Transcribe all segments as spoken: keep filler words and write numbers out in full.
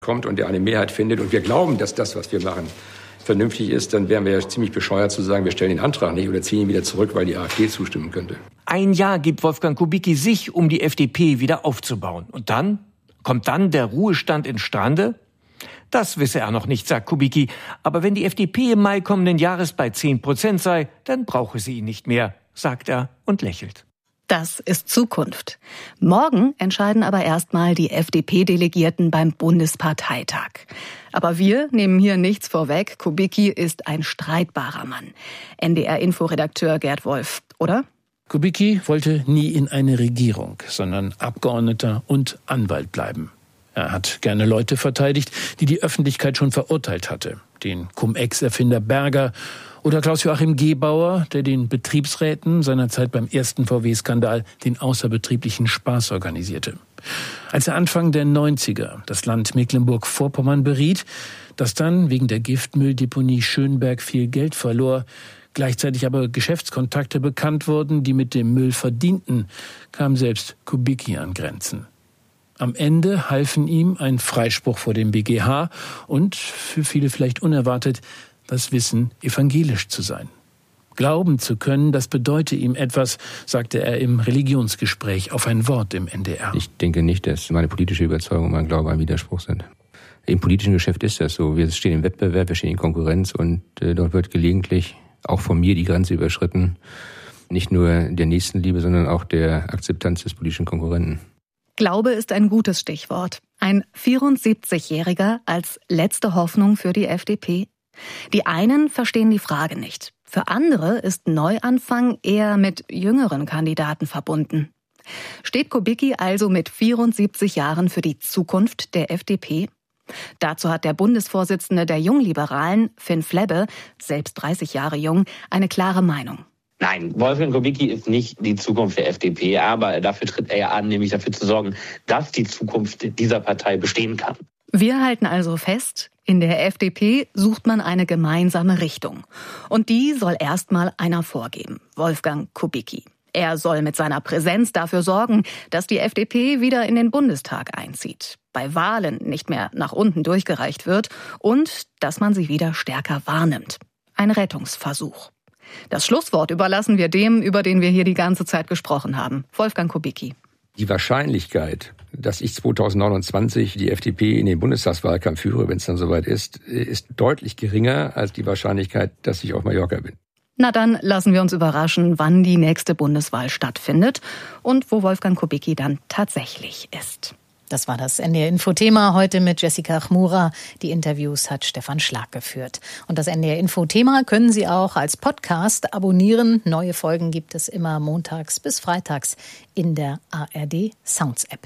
kommt und der eine Mehrheit findet und wir glauben, dass das, was wir machen, vernünftig ist, dann wären wir ja ziemlich bescheuert zu sagen, wir stellen den Antrag nicht oder ziehen ihn wieder zurück, weil die AfD zustimmen könnte. Ein Jahr gibt Wolfgang Kubicki sich, um die F D P wieder aufzubauen. Und dann? Kommt dann der Ruhestand instande? Das wisse er noch nicht, sagt Kubicki. Aber wenn die F D P im Mai kommenden Jahres bei zehn Prozent sei, dann brauche sie ihn nicht mehr, sagt er und lächelt. Das ist Zukunft. Morgen entscheiden aber erstmal die F D P-Delegierten beim Bundesparteitag. Aber wir nehmen hier nichts vorweg. Kubicki ist ein streitbarer Mann. N D R-Inforedakteur Gerd Wolf, oder? Kubicki wollte nie in eine Regierung, sondern Abgeordneter und Anwalt bleiben. Er hat gerne Leute verteidigt, die die Öffentlichkeit schon verurteilt hatte. Den Cum-Ex-Erfinder Berger oder Klaus-Joachim Gebauer, der den Betriebsräten seinerzeit beim ersten V W-Skandal den außerbetrieblichen Spaß organisierte. Als er Anfang der neunziger das Land Mecklenburg-Vorpommern beriet, das dann wegen der Giftmülldeponie Schönberg viel Geld verlor, gleichzeitig aber Geschäftskontakte bekannt wurden, die mit dem Müll verdienten, kam selbst Kubicki an Grenzen. Am Ende halfen ihm ein Freispruch vor dem B G H und, für viele vielleicht unerwartet, das Wissen, evangelisch zu sein. Glauben zu können, das bedeute ihm etwas, sagte er im Religionsgespräch auf ein Wort im N D R. Ich denke nicht, dass meine politische Überzeugung und mein Glaube ein Widerspruch sind. Im politischen Geschäft ist das so. Wir stehen im Wettbewerb, wir stehen in Konkurrenz und äh, dort wird gelegentlich auch von mir die Grenze überschritten. Nicht nur der Nächstenliebe, sondern auch der Akzeptanz des politischen Konkurrenten. Glaube ist ein gutes Stichwort. Ein vierundsiebzigjähriger als letzte Hoffnung für die F D P. Die einen verstehen die Frage nicht. Für andere ist Neuanfang eher mit jüngeren Kandidaten verbunden. Steht Kubicki also mit vierundsiebzig Jahren für die Zukunft der F D P? Dazu hat der Bundesvorsitzende der Jungliberalen, Finn Flebbe, selbst dreißig Jahre jung, eine klare Meinung. Nein, Wolfgang Kubicki ist nicht die Zukunft der F D P, aber dafür tritt er ja an, nämlich dafür zu sorgen, dass die Zukunft dieser Partei bestehen kann. Wir halten also fest, in der F D P sucht man eine gemeinsame Richtung. Und die soll erstmal einer vorgeben, Wolfgang Kubicki. Er soll mit seiner Präsenz dafür sorgen, dass die F D P wieder in den Bundestag einzieht, bei Wahlen nicht mehr nach unten durchgereicht wird und dass man sie wieder stärker wahrnimmt. Ein Rettungsversuch. Das Schlusswort überlassen wir dem, über den wir hier die ganze Zeit gesprochen haben, Wolfgang Kubicki. Die Wahrscheinlichkeit, dass ich zweitausendneunundzwanzig die F D P in den Bundestagswahlkampf führe, wenn es dann soweit ist, ist deutlich geringer als die Wahrscheinlichkeit, dass ich auf Mallorca bin. Na dann lassen wir uns überraschen, wann die nächste Bundeswahl stattfindet und wo Wolfgang Kubicki dann tatsächlich ist. Das war das N D R-Info-Thema heute mit Jessica Chmura. Die Interviews hat Stefan Schlag geführt. Und das N D R-Info-Thema können Sie auch als Podcast abonnieren. Neue Folgen gibt es immer montags bis freitags in der A R D Sounds-App.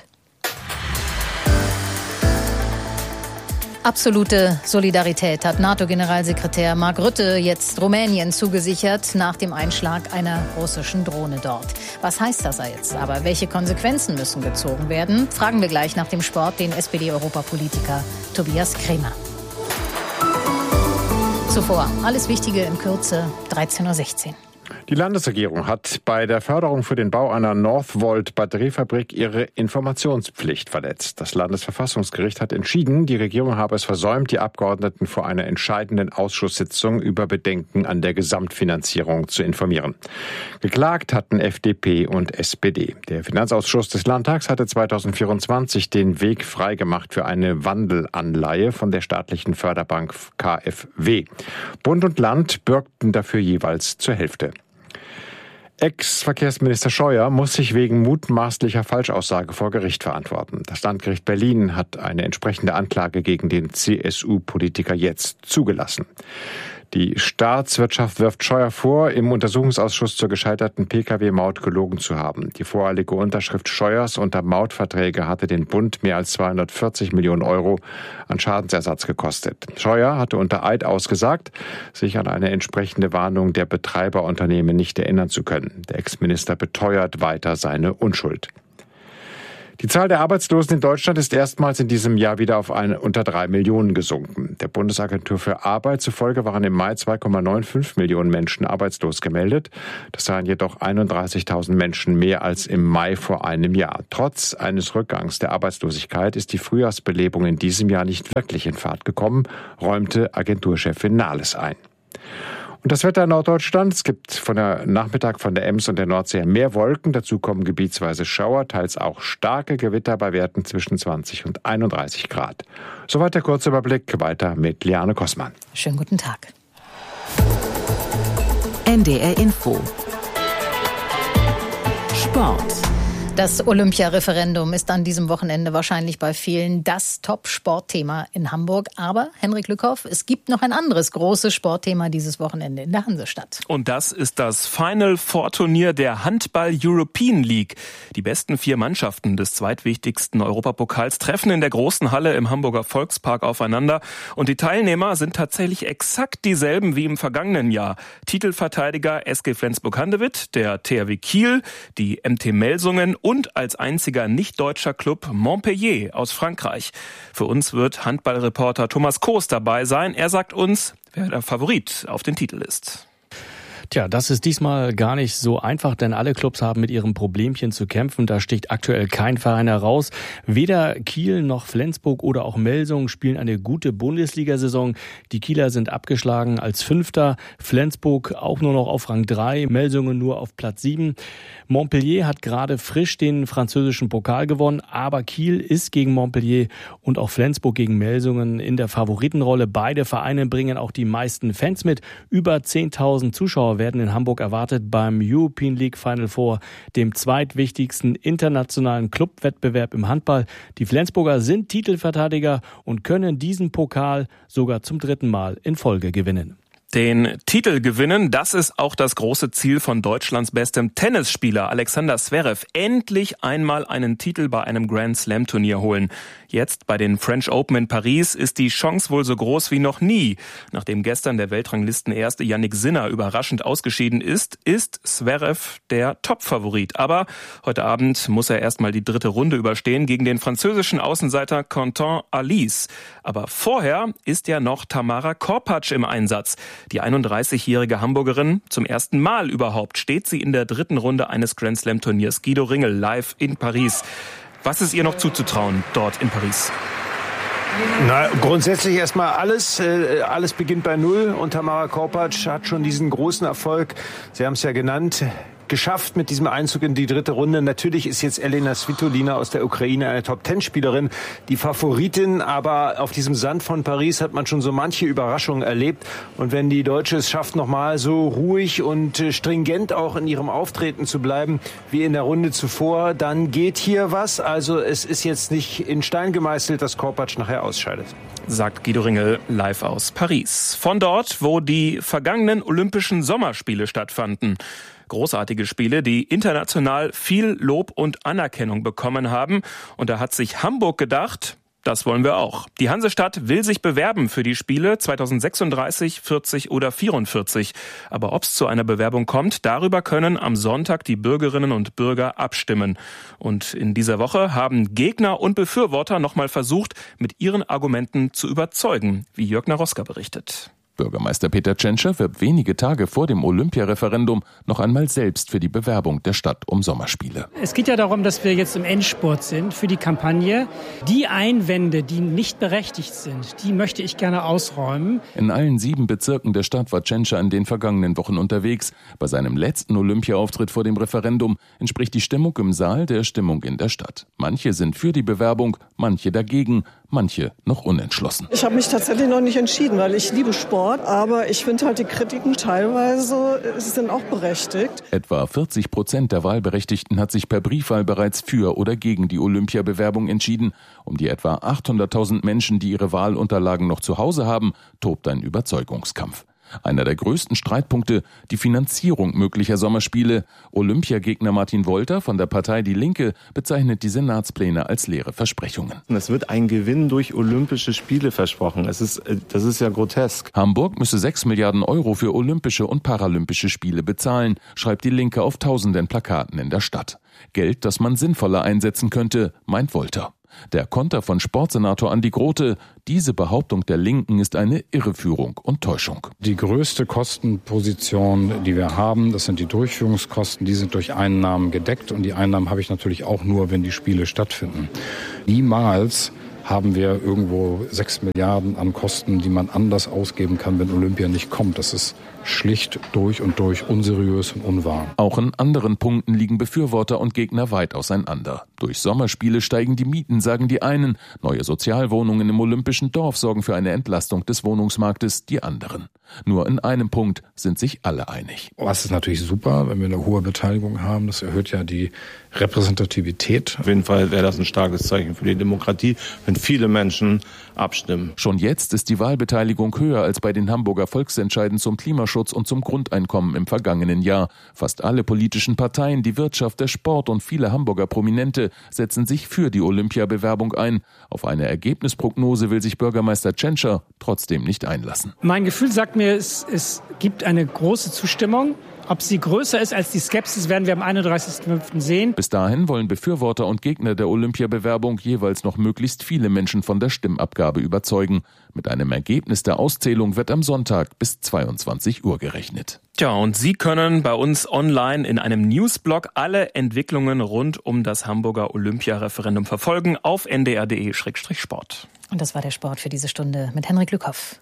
Absolute Solidarität hat NATO-Generalsekretär Mark Rutte jetzt Rumänien zugesichert nach dem Einschlag einer russischen Drohne dort. Was heißt das jetzt? Aber welche Konsequenzen müssen gezogen werden? Fragen wir gleich nach dem Sport den S P D-Europapolitiker Tobias Kremer. Zuvor alles Wichtige in Kürze, dreizehn Uhr sechzehn. Die Landesregierung hat bei der Förderung für den Bau einer Northvolt-Batteriefabrik ihre Informationspflicht verletzt. Das Landesverfassungsgericht hat entschieden, die Regierung habe es versäumt, die Abgeordneten vor einer entscheidenden Ausschusssitzung über Bedenken an der Gesamtfinanzierung zu informieren. Geklagt hatten F D P und S P D. Der Finanzausschuss des Landtags hatte zweitausendvierundzwanzig den Weg freigemacht für eine Wandelanleihe von der staatlichen Förderbank K f W. Bund und Land bürgten dafür jeweils zur Hälfte. Ex-Verkehrsminister Scheuer muss sich wegen mutmaßlicher Falschaussage vor Gericht verantworten. Das Landgericht Berlin hat eine entsprechende Anklage gegen den C S U-Politiker jetzt zugelassen. Die Staatswirtschaft wirft Scheuer vor, im Untersuchungsausschuss zur gescheiterten P K W-Maut gelogen zu haben. Die voreilige Unterschrift Scheuers unter Mautverträge hatte den Bund mehr als zweihundertvierzig Millionen Euro an Schadensersatz gekostet. Scheuer hatte unter Eid ausgesagt, sich an eine entsprechende Warnung der Betreiberunternehmen nicht erinnern zu können. Der Ex-Minister beteuert weiter seine Unschuld. Die Zahl der Arbeitslosen in Deutschland ist erstmals in diesem Jahr wieder auf eine, unter drei Millionen gesunken. Der Bundesagentur für Arbeit zufolge waren im Mai zwei Komma fünfundneunzig Millionen Menschen arbeitslos gemeldet. Das seien jedoch einunddreißigtausend Menschen mehr als im Mai vor einem Jahr. Trotz eines Rückgangs der Arbeitslosigkeit ist die Frühjahrsbelebung in diesem Jahr nicht wirklich in Fahrt gekommen, räumte Agenturchefin Nahles ein. Und das Wetter in Norddeutschland. Es gibt von der Nachmittag von der Ems und der Nordsee mehr Wolken. Dazu kommen gebietsweise Schauer, teils auch starke Gewitter bei Werten zwischen zwanzig und einunddreißig Grad. Soweit der kurze Überblick. Weiter mit Liane Kossmann. Schönen guten Tag. N D R Info. Sport. Das Olympia-Referendum ist an diesem Wochenende wahrscheinlich bei vielen das Top-Sportthema in Hamburg. Aber, Henrik Lückhoff, es gibt noch ein anderes großes Sportthema dieses Wochenende in der Hansestadt. Und das ist das Final Four Turnier der Handball European League. Die besten vier Mannschaften des zweitwichtigsten Europapokals treffen in der großen Halle im Hamburger Volkspark aufeinander. Und die Teilnehmer sind tatsächlich exakt dieselben wie im vergangenen Jahr. Titelverteidiger S G Flensburg-Handewitt, der T H W Kiel, die M T Melsungen und als einziger nicht-deutscher Club Montpellier aus Frankreich. Für uns wird Handballreporter Thomas Koos dabei sein. Er sagt uns, wer der Favorit auf den Titel ist. Tja, das ist diesmal gar nicht so einfach, denn alle Clubs haben mit ihrem Problemchen zu kämpfen. Da sticht aktuell kein Verein heraus. Weder Kiel noch Flensburg oder auch Melsungen spielen eine gute Bundesliga-Saison. Die Kieler sind abgeschlagen als Fünfter, Flensburg auch nur noch auf Rang drei, Melsungen nur auf Platz sieben. Montpellier hat gerade frisch den französischen Pokal gewonnen, aber Kiel ist gegen Montpellier und auch Flensburg gegen Melsungen in der Favoritenrolle. Beide Vereine bringen auch die meisten Fans mit. Über zehntausend Zuschauer werden in Hamburg erwartet beim European League Final Four, dem zweitwichtigsten internationalen Clubwettbewerb im Handball. Die Flensburger sind Titelverteidiger und können diesen Pokal sogar zum dritten Mal in Folge gewinnen. Den Titel gewinnen, das ist auch das große Ziel von Deutschlands bestem Tennisspieler Alexander Zverev. Endlich einmal einen Titel bei einem Grand Slam Turnier holen. Jetzt bei den French Open in Paris ist die Chance wohl so groß wie noch nie. Nachdem gestern der Weltranglistenerste Jannik Sinner überraschend ausgeschieden ist, ist Zverev der Top-Favorit. Aber heute Abend muss er erstmal die dritte Runde überstehen gegen den französischen Außenseiter Quentin Alice. Aber vorher ist ja noch Tamara Korpatsch im Einsatz. Die einunddreißigjährige Hamburgerin, zum ersten Mal überhaupt, steht sie in der dritten Runde eines Grand Slam Turniers. Guido Ringel live in Paris. Was ist ihr noch zuzutrauen dort in Paris? Na, grundsätzlich erstmal alles. Äh, alles beginnt bei Null und Tamara Korpatsch hat schon diesen großen Erfolg, Sie haben es ja genannt, geschafft mit diesem Einzug in die dritte Runde. Natürlich ist jetzt Elena Svitolina aus der Ukraine eine Top-Ten-Spielerin, die Favoritin, aber auf diesem Sand von Paris hat man schon so manche Überraschungen erlebt. Und wenn die Deutsche es schafft, nochmal so ruhig und stringent auch in ihrem Auftreten zu bleiben, wie in der Runde zuvor, dann geht hier was. Also es ist jetzt nicht in Stein gemeißelt, dass Korpatsch nachher ausscheidet. Sagt Guido Ringel live aus Paris. Von dort, wo die vergangenen Olympischen Sommerspiele stattfanden. Großartige Spiele, die international viel Lob und Anerkennung bekommen haben. Und da hat sich Hamburg gedacht, das wollen wir auch. Die Hansestadt will sich bewerben für die Spiele zweitausendsechsunddreißig, vierzig oder vierundvierzig. Aber ob es zu einer Bewerbung kommt, darüber können am Sonntag die Bürgerinnen und Bürger abstimmen. Und in dieser Woche haben Gegner und Befürworter nochmal versucht, mit ihren Argumenten zu überzeugen, wie Jörg Naroska berichtet. Bürgermeister Peter Tschentscher wirbt wenige Tage vor dem Olympia-Referendum noch einmal selbst für die Bewerbung der Stadt um Sommerspiele. Es geht ja darum, dass wir jetzt im Endspurt sind für die Kampagne. Die Einwände, die nicht berechtigt sind, die möchte ich gerne ausräumen. In allen sieben Bezirken der Stadt war Tschentscher in den vergangenen Wochen unterwegs. Bei seinem letzten Olympia-Auftritt vor dem Referendum entspricht die Stimmung im Saal der Stimmung in der Stadt. Manche sind für die Bewerbung, manche dagegen, manche noch unentschlossen. Ich habe mich tatsächlich noch nicht entschieden, weil ich liebe Sport. Aber ich finde halt, die Kritiken teilweise sind auch berechtigt. Etwa vierzig Prozent der Wahlberechtigten hat sich per Briefwahl bereits für oder gegen die Olympiabewerbung entschieden. Um die etwa achthunderttausend Menschen, die ihre Wahlunterlagen noch zu Hause haben, tobt ein Überzeugungskampf. Einer der größten Streitpunkte, die Finanzierung möglicher Sommerspiele. Olympiagegner Martin Wolter von der Partei Die Linke bezeichnet die Senatspläne als leere Versprechungen. Es wird ein Gewinn durch Olympische Spiele versprochen. Es ist, das ist ja grotesk. Hamburg müsse sechs Milliarden Euro für Olympische und Paralympische Spiele bezahlen, schreibt Die Linke auf tausenden Plakaten in der Stadt. Geld, das man sinnvoller einsetzen könnte, meint Wolter. Der Konter von Sportsenator Andi Grote: Diese Behauptung der Linken ist eine Irreführung und Täuschung. Die größte Kostenposition, die wir haben, das sind die Durchführungskosten. Die sind durch Einnahmen gedeckt. Und die Einnahmen habe ich natürlich auch nur, wenn die Spiele stattfinden. Niemals haben wir irgendwo sechs Milliarden an Kosten, die man anders ausgeben kann, wenn Olympia nicht kommt. Das ist schlicht durch und durch unseriös und unwahr. Auch in anderen Punkten liegen Befürworter und Gegner weit auseinander. Durch Sommerspiele steigen die Mieten, sagen die einen. Neue Sozialwohnungen im Olympischen Dorf sorgen für eine Entlastung des Wohnungsmarktes, die anderen. Nur in einem Punkt sind sich alle einig. Was ist natürlich super, wenn wir eine hohe Beteiligung haben. Das erhöht ja die Repräsentativität. Auf jeden Fall wäre das ein starkes Zeichen für die Demokratie, wenn viele Menschen abstimmen. Schon jetzt ist die Wahlbeteiligung höher als bei den Hamburger Volksentscheiden zum Klimaschutz und zum Grundeinkommen im vergangenen Jahr. Fast alle politischen Parteien, die Wirtschaft, der Sport und viele Hamburger Prominente setzen sich für die Olympiabewerbung ein. Auf eine Ergebnisprognose will sich Bürgermeister Tschentscher trotzdem nicht einlassen. Mein Gefühl sagt mir, es, es gibt eine große Zustimmung. Ob sie größer ist als die Skepsis, werden wir am einunddreißigsten fünften sehen. Bis dahin wollen Befürworter und Gegner der Olympiabewerbung jeweils noch möglichst viele Menschen von der Stimmabgabe überzeugen. Mit einem Ergebnis der Auszählung wird am Sonntag bis zweiundzwanzig Uhr gerechnet. Tja, und Sie können bei uns online in einem Newsblog alle Entwicklungen rund um das Hamburger Olympia-Referendum verfolgen auf n d r punkt d e Schrägstrich Sport. Und das war der Sport für diese Stunde mit Henrik Lückhoff.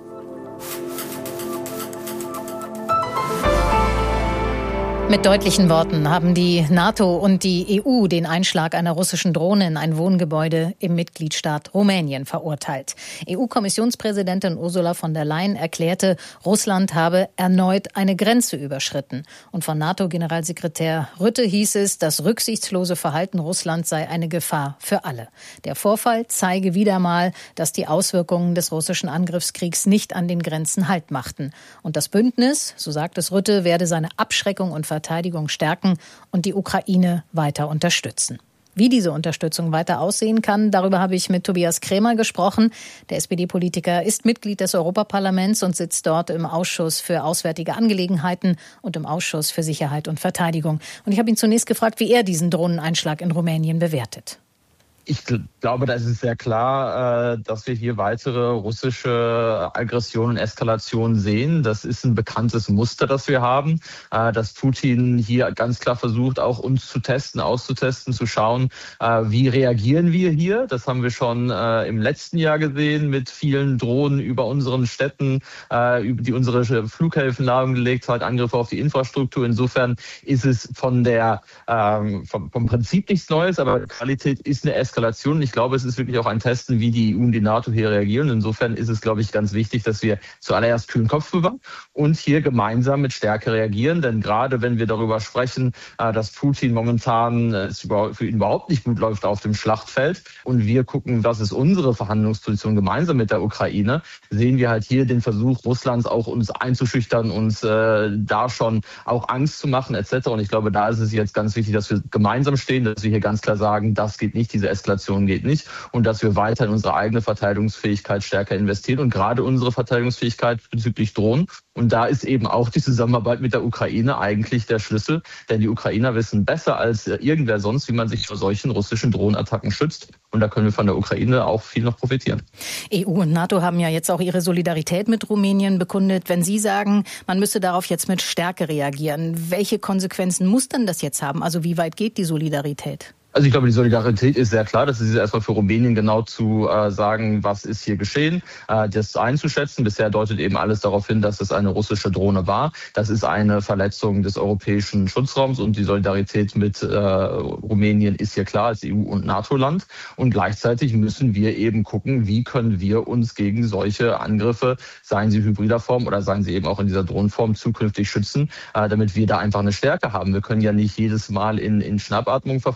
Mit deutlichen Worten haben die NATO und die E U den Einschlag einer russischen Drohne in ein Wohngebäude im Mitgliedstaat Rumänien verurteilt. E U-Kommissionspräsidentin Ursula von der Leyen erklärte, Russland habe erneut eine Grenze überschritten. Und von NATO-Generalsekretär Rutte hieß es, das rücksichtslose Verhalten Russlands sei eine Gefahr für alle. Der Vorfall zeige wieder mal, dass die Auswirkungen des russischen Angriffskriegs nicht an den Grenzen Halt machten. Und das Bündnis, so sagt es Rutte, werde seine Abschreckung und Verteidigung stärken und die Ukraine weiter unterstützen. Wie diese Unterstützung weiter aussehen kann, darüber habe ich mit Tobias Krämer gesprochen. Der S P D-Politiker ist Mitglied des Europaparlaments und sitzt dort im Ausschuss für Auswärtige Angelegenheiten und im Ausschuss für Sicherheit und Verteidigung. Und ich habe ihn zunächst gefragt, wie er diesen Drohneneinschlag in Rumänien bewertet. Ich glaube, da ist es sehr klar, dass wir hier weitere russische Aggressionen und Eskalationen sehen. Das ist ein bekanntes Muster, das wir haben, dass Putin hier ganz klar versucht, auch uns zu testen, auszutesten, zu schauen, wie reagieren wir hier. Das haben wir schon im letzten Jahr gesehen mit vielen Drohnen über unseren Städten, die unsere Flughäfen lahmgelegt hat, Angriffe auf die Infrastruktur. Insofern ist es von der, vom, vom Prinzip nichts Neues, aber die Qualität ist eine Eskalation. Eskalation. Ich glaube, es ist wirklich auch ein Testen, wie die E U und die NATO hier reagieren. Insofern ist es, glaube ich, ganz wichtig, dass wir zuallererst kühlen Kopf bewahren und hier gemeinsam mit Stärke reagieren. Denn gerade wenn wir darüber sprechen, dass Putin momentan es für ihn überhaupt nicht gut läuft auf dem Schlachtfeld und wir gucken, was ist unsere Verhandlungsposition gemeinsam mit der Ukraine, sehen wir halt hier den Versuch Russlands auch uns einzuschüchtern, uns äh, da schon auch Angst zu machen et cetera. Und ich glaube, da ist es jetzt ganz wichtig, dass wir gemeinsam stehen, dass wir hier ganz klar sagen, das geht nicht, diese Eskalation geht nicht und dass wir weiter in unsere eigene Verteidigungsfähigkeit stärker investieren und gerade unsere Verteidigungsfähigkeit bezüglich Drohnen. Und da ist eben auch die Zusammenarbeit mit der Ukraine eigentlich der Schlüssel, denn die Ukrainer wissen besser als irgendwer sonst, wie man sich vor solchen russischen Drohnenattacken schützt. Und da können wir von der Ukraine auch viel noch profitieren. E U und NATO haben ja jetzt auch ihre Solidarität mit Rumänien bekundet. Wenn Sie sagen, man müsste darauf jetzt mit Stärke reagieren, welche Konsequenzen muss denn das jetzt haben? Also wie weit geht die Solidarität? Also ich glaube, die Solidarität ist sehr klar. Das ist erstmal für Rumänien genau zu äh, sagen, was ist hier geschehen, äh, das einzuschätzen. Bisher deutet eben alles darauf hin, dass es eine russische Drohne war. Das ist eine Verletzung des europäischen Schutzraums und die Solidarität mit äh, Rumänien ist hier klar als E U- und NATO-Land. Und gleichzeitig müssen wir eben gucken, wie können wir uns gegen solche Angriffe, seien sie hybrider Form oder seien sie eben auch in dieser Drohnenform, zukünftig schützen, äh, damit wir da einfach eine Stärke haben. Wir können ja nicht jedes Mal in, in Schnappatmung verfallen. Wir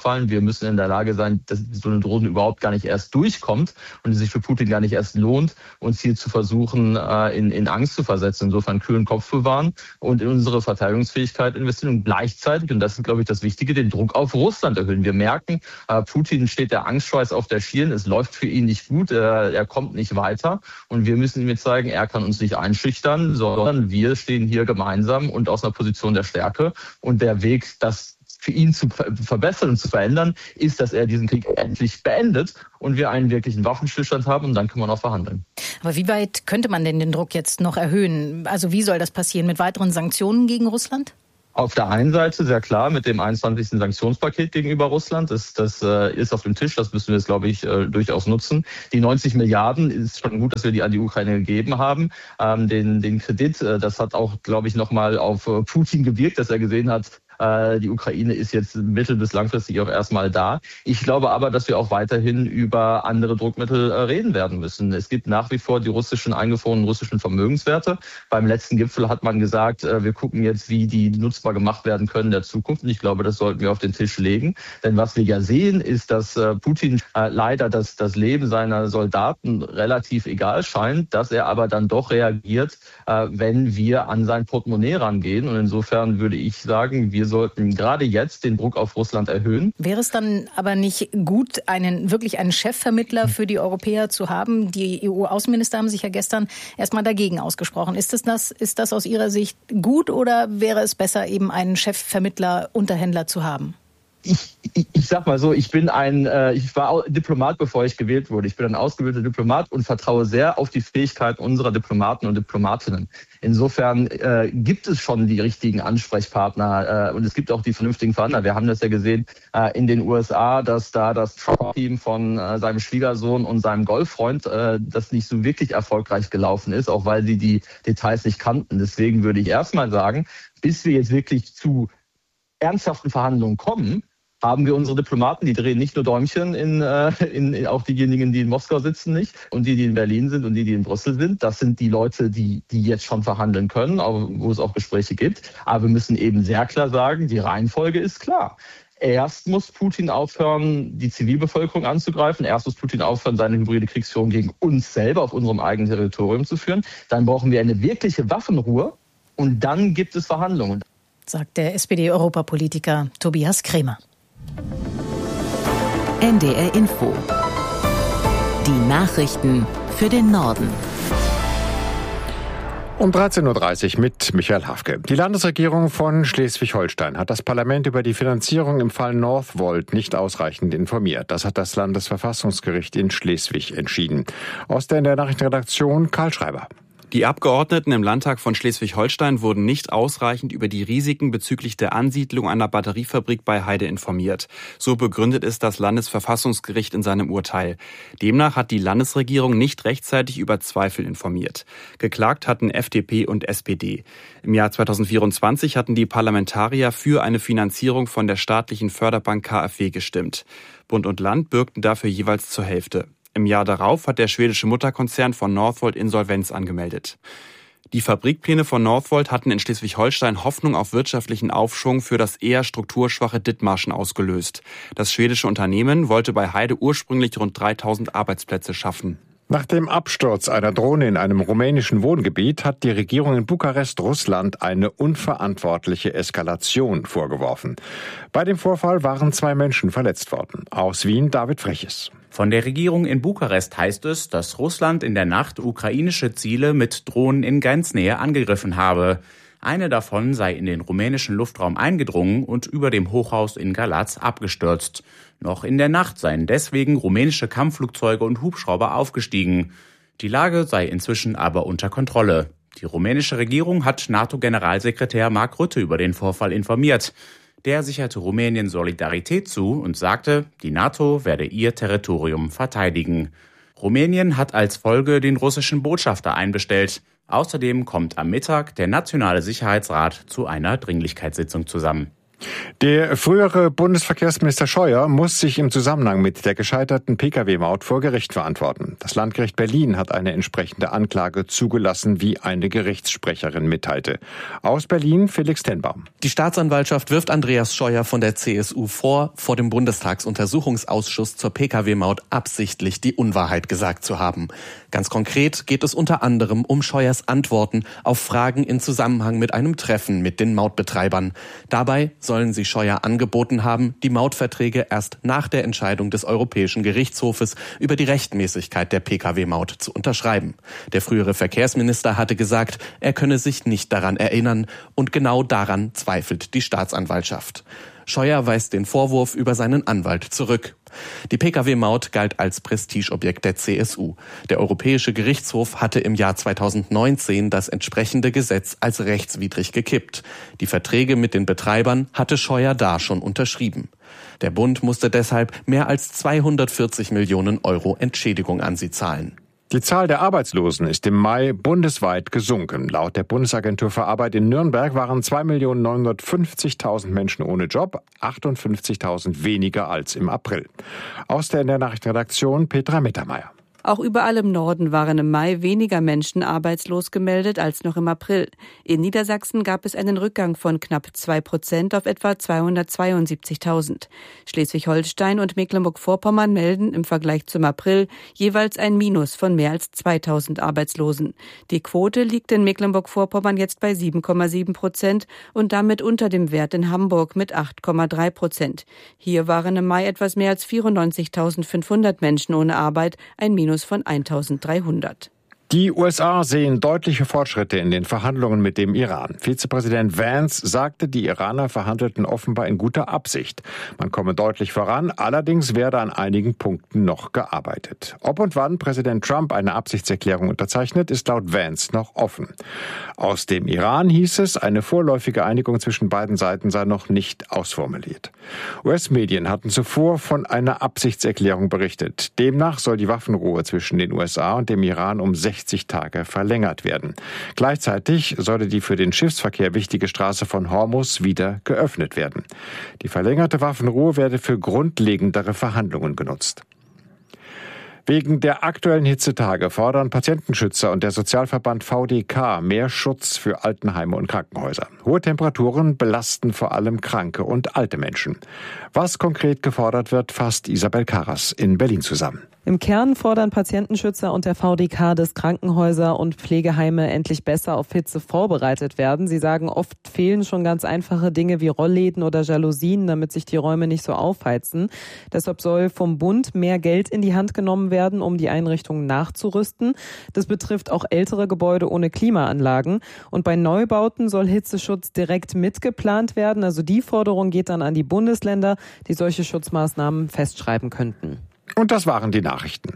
müssen in der Lage sein, dass so eine Drohne überhaupt gar nicht erst durchkommt und es sich für Putin gar nicht erst lohnt, uns hier zu versuchen, in, in Angst zu versetzen. Insofern kühlen Kopf bewahren und in unsere Verteidigungsfähigkeit investieren und gleichzeitig, und das ist, glaube ich, das Wichtige, den Druck auf Russland erhöhen. Wir merken, Putin steht der Angstschweiß auf der Stirn, es läuft für ihn nicht gut, er, er kommt nicht weiter und wir müssen ihm jetzt zeigen, er kann uns nicht einschüchtern, sondern wir stehen hier gemeinsam und aus einer Position der Stärke und der Weg, das für ihn zu verbessern und zu verändern, ist, dass er diesen Krieg endlich beendet und wir einen wirklichen Waffenstillstand haben und dann können wir noch verhandeln. Aber wie weit könnte man denn den Druck jetzt noch erhöhen? Also wie soll das passieren? Mit weiteren Sanktionen gegen Russland? Auf der einen Seite sehr klar mit dem einundzwanzigsten Sanktionspaket gegenüber Russland. Das, das äh, ist auf dem Tisch, das müssen wir jetzt, glaube ich, äh, durchaus nutzen. Die neunzig Milliarden ist schon gut, dass wir die an die Ukraine gegeben haben. Ähm, den, den Kredit, äh, das hat auch, glaube ich, nochmal auf äh, Putin gewirkt, dass er gesehen hat, die Ukraine ist jetzt mittel- bis langfristig auch erstmal da. Ich glaube aber, dass wir auch weiterhin über andere Druckmittel reden werden müssen. Es gibt nach wie vor die russischen eingefrorenen russischen Vermögenswerte. Beim letzten Gipfel hat man gesagt, wir gucken jetzt, wie die nutzbar gemacht werden können in der Zukunft. Und ich glaube, das sollten wir auf den Tisch legen. Denn was wir ja sehen, ist, dass Putin leider das, das Leben seiner Soldaten relativ egal scheint, dass er aber dann doch reagiert, wenn wir an sein Portemonnaie rangehen. Und insofern würde ich sagen, wir sollten gerade jetzt den Druck auf Russland erhöhen. Wäre es dann aber nicht gut, einen wirklich einen Chefvermittler für die Europäer zu haben? Die E U-Außenminister haben sich ja gestern erstmal dagegen ausgesprochen. Ist das, das, ist das aus Ihrer Sicht gut oder wäre es besser, eben einen Chefvermittler, Unterhändler zu haben? Ich, ich, ich sag mal so, ich bin ein, äh, ich war Diplomat, bevor ich gewählt wurde. Ich bin ein ausgebildeter Diplomat und vertraue sehr auf die Fähigkeit unserer Diplomaten und Diplomatinnen. Insofern äh, gibt es schon die richtigen Ansprechpartner äh, und es gibt auch die vernünftigen Verhandler. Wir haben das ja gesehen äh, in den U S A, dass da das Trump-Team von äh, seinem Schwiegersohn und seinem Golffreund, äh, das nicht so wirklich erfolgreich gelaufen ist, auch weil sie die Details nicht kannten. Deswegen würde ich erstmal sagen, bis wir jetzt wirklich zu ernsthaften Verhandlungen kommen, haben wir unsere Diplomaten, die drehen nicht nur Däumchen, in, äh, in, in auch diejenigen, die in Moskau sitzen, nicht, und die, die in Berlin sind und die, die in Brüssel sind. Das sind die Leute, die, die jetzt schon verhandeln können, auch, wo es auch Gespräche gibt. Aber wir müssen eben sehr klar sagen, die Reihenfolge ist klar. Erst muss Putin aufhören, die Zivilbevölkerung anzugreifen. Erst muss Putin aufhören, seine hybride Kriegsführung gegen uns selber auf unserem eigenen Territorium zu führen. Dann brauchen wir eine wirkliche Waffenruhe und dann gibt es Verhandlungen. Sagt der S P D-Europapolitiker Tobias Kremer. N D R Info. Die Nachrichten für den Norden. Um dreizehn Uhr dreißig mit Michael Hafke. Die Landesregierung von Schleswig-Holstein hat das Parlament über die Finanzierung im Fall Northvolt nicht ausreichend informiert. Das hat das Landesverfassungsgericht in Schleswig entschieden. Aus der N D R-Nachrichtenredaktion Karl Schreiber. Die Abgeordneten im Landtag von Schleswig-Holstein wurden nicht ausreichend über die Risiken bezüglich der Ansiedlung einer Batteriefabrik bei Heide informiert. So begründet es das Landesverfassungsgericht in seinem Urteil. Demnach hat die Landesregierung nicht rechtzeitig über Zweifel informiert. Geklagt hatten F D P und S P D. Im Jahr zweitausendvierundzwanzig hatten die Parlamentarier für eine Finanzierung von der staatlichen Förderbank K f W gestimmt. Bund und Land bürgten dafür jeweils zur Hälfte. Im Jahr darauf hat der schwedische Mutterkonzern von Northvolt Insolvenz angemeldet. Die Fabrikpläne von Northvolt hatten in Schleswig-Holstein Hoffnung auf wirtschaftlichen Aufschwung für das eher strukturschwache Dithmarschen ausgelöst. Das schwedische Unternehmen wollte bei Heide ursprünglich rund dreitausend Arbeitsplätze schaffen. Nach dem Absturz einer Drohne in einem rumänischen Wohngebiet hat die Regierung in Bukarest Russland eine unverantwortliche Eskalation vorgeworfen. Bei dem Vorfall waren zwei Menschen verletzt worden. Aus Wien David Freches. Von der Regierung in Bukarest heißt es, dass Russland in der Nacht ukrainische Ziele mit Drohnen in Grenznähe angegriffen habe. Eine davon sei in den rumänischen Luftraum eingedrungen und über dem Hochhaus in Galați abgestürzt. Noch in der Nacht seien deswegen rumänische Kampfflugzeuge und Hubschrauber aufgestiegen. Die Lage sei inzwischen aber unter Kontrolle. Die rumänische Regierung hat NATO-Generalsekretär Mark Rutte über den Vorfall informiert. Der sicherte Rumänien Solidarität zu und sagte, die NATO werde ihr Territorium verteidigen. Rumänien hat als Folge den russischen Botschafter einbestellt. Außerdem kommt am Mittag der Nationale Sicherheitsrat zu einer Dringlichkeitssitzung zusammen. Der frühere Bundesverkehrsminister Scheuer muss sich im Zusammenhang mit der gescheiterten P K W-Maut vor Gericht verantworten. Das Landgericht Berlin hat eine entsprechende Anklage zugelassen, wie eine Gerichtssprecherin mitteilte. Aus Berlin Felix Tenbaum. Die Staatsanwaltschaft wirft Andreas Scheuer von der C S U vor, vor dem Bundestagsuntersuchungsausschuss zur P K W-Maut absichtlich die Unwahrheit gesagt zu haben. Ganz konkret geht es unter anderem um Scheuers Antworten auf Fragen in Zusammenhang mit einem Treffen mit den Mautbetreibern. Dabei sollen sie Scheuer angeboten haben, die Mautverträge erst nach der Entscheidung des Europäischen Gerichtshofes über die Rechtmäßigkeit der P K W-Maut zu unterschreiben. Der frühere Verkehrsminister hatte gesagt, er könne sich nicht daran erinnern, und genau daran zweifelt die Staatsanwaltschaft. Scheuer weist den Vorwurf über seinen Anwalt zurück. Die P K W-Maut galt als Prestigeobjekt der C S U. Der Europäische Gerichtshof hatte im Jahr zweitausendneunzehn das entsprechende Gesetz als rechtswidrig gekippt. Die Verträge mit den Betreibern hatte Scheuer da schon unterschrieben. Der Bund musste deshalb mehr als zweihundertvierzig Millionen Euro Entschädigung an sie zahlen. Die Zahl der Arbeitslosen ist im Mai bundesweit gesunken. Laut der Bundesagentur für Arbeit in Nürnberg waren zwei Millionen neunhundertfünfzigtausend Menschen ohne Job, achtundfünfzigtausend weniger als im April. Aus der N D R-Nachrichtenredaktion Petra Mittermeier. Auch überall im Norden waren im Mai weniger Menschen arbeitslos gemeldet als noch im April. In Niedersachsen gab es einen Rückgang von knapp zwei Prozent auf etwa zweihundertzweiundsiebzigtausend. Schleswig-Holstein und Mecklenburg-Vorpommern melden im Vergleich zum April jeweils ein Minus von mehr als zweitausend Arbeitslosen. Die Quote liegt in Mecklenburg-Vorpommern jetzt bei sieben Komma sieben Prozent und damit unter dem Wert in Hamburg mit acht Komma drei Prozent. Hier waren im Mai etwas mehr als vierundneunzigtausendfünfhundert Menschen ohne Arbeit, ein Minus von eintausenddreihundert. Die U S A sehen deutliche Fortschritte in den Verhandlungen mit dem Iran. Vizepräsident Vance sagte, die Iraner verhandelten offenbar in guter Absicht. Man komme deutlich voran, allerdings werde an einigen Punkten noch gearbeitet. Ob und wann Präsident Trump eine Absichtserklärung unterzeichnet, ist laut Vance noch offen. Aus dem Iran hieß es, eine vorläufige Einigung zwischen beiden Seiten sei noch nicht ausformuliert. U S-Medien hatten zuvor von einer Absichtserklärung berichtet. Demnach soll die Waffenruhe zwischen den U S A und dem Iran um sechzig Tage verlängert werden. Gleichzeitig solle die für den Schiffsverkehr wichtige Straße von Hormuz wieder geöffnet werden. Die verlängerte Waffenruhe werde für grundlegendere Verhandlungen genutzt. Wegen der aktuellen Hitzetage fordern Patientenschützer und der Sozialverband V D K mehr Schutz für Altenheime und Krankenhäuser. Hohe Temperaturen belasten vor allem kranke und alte Menschen. Was konkret gefordert wird, fasst Isabel Karas in Berlin zusammen. Im Kern fordern Patientenschützer und der V D K, dass Krankenhäuser und Pflegeheime endlich besser auf Hitze vorbereitet werden. Sie sagen, oft fehlen schon ganz einfache Dinge wie Rollläden oder Jalousien, damit sich die Räume nicht so aufheizen. Deshalb soll vom Bund mehr Geld in die Hand genommen werden, um die Einrichtungen nachzurüsten. Das betrifft auch ältere Gebäude ohne Klimaanlagen. Und bei Neubauten soll Hitzeschutz direkt mitgeplant werden. Also die Forderung geht dann an die Bundesländer, die solche Schutzmaßnahmen festschreiben könnten. Und das waren die Nachrichten.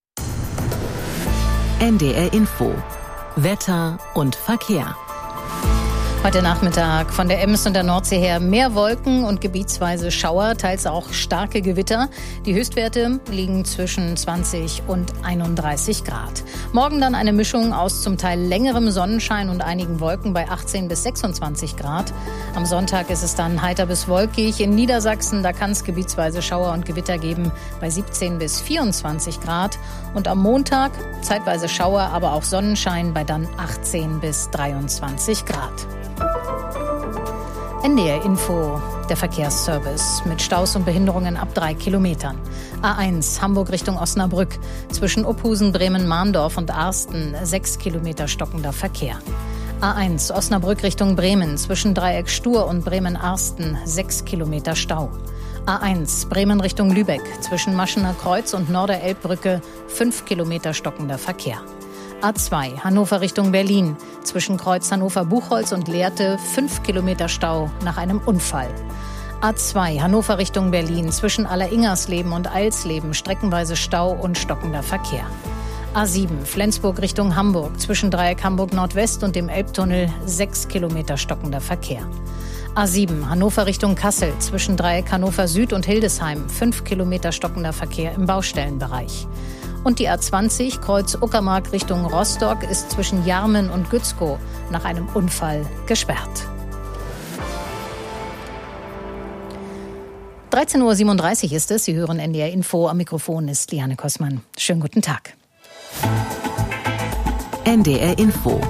N D R Info. Wetter und Verkehr. Heute Nachmittag von der Ems und der Nordsee her mehr Wolken und gebietsweise Schauer, teils auch starke Gewitter. Die Höchstwerte liegen zwischen zwanzig und einunddreißig Grad. Morgen dann eine Mischung aus zum Teil längerem Sonnenschein und einigen Wolken bei achtzehn bis sechsundzwanzig Grad. Am Sonntag ist es dann heiter bis wolkig. In Niedersachsen, da kann es gebietsweise Schauer und Gewitter geben bei siebzehn bis vierundzwanzig Grad. Und am Montag zeitweise Schauer, aber auch Sonnenschein bei dann achtzehn bis dreiundzwanzig Grad. N D R Info, der Verkehrsservice mit Staus und Behinderungen ab drei Kilometern. A eins Hamburg Richtung Osnabrück, zwischen Ophusen, Bremen, Mahndorf und Arsten sechs Kilometer stockender Verkehr. A eins Osnabrück Richtung Bremen, zwischen Dreieck Stur und Bremen-Arsten sechs Kilometer Stau. A eins Bremen Richtung Lübeck, zwischen Maschener Kreuz und Norderelbbrücke fünf Kilometer stockender Verkehr. A zwei Hannover Richtung Berlin, zwischen Kreuz Hannover-Buchholz und Lehrte fünf Kilometer Stau nach einem Unfall. A zwei Hannover Richtung Berlin, zwischen Alleringersleben und Eilsleben streckenweise Stau und stockender Verkehr. A sieben Flensburg Richtung Hamburg, zwischen Dreieck Hamburg Nordwest und dem Elbtunnel sechs Kilometer stockender Verkehr. A sieben Hannover Richtung Kassel, zwischen Dreieck Hannover Süd und Hildesheim fünf Kilometer stockender Verkehr im Baustellenbereich. Und die A zwanzig Kreuz Uckermark Richtung Rostock ist zwischen Jarmen und Gützkow nach einem Unfall gesperrt. dreizehn Uhr siebenunddreißig ist es. Sie hören N D R Info. Am Mikrofon ist Liane Kossmann. Schönen guten Tag. N D R Info.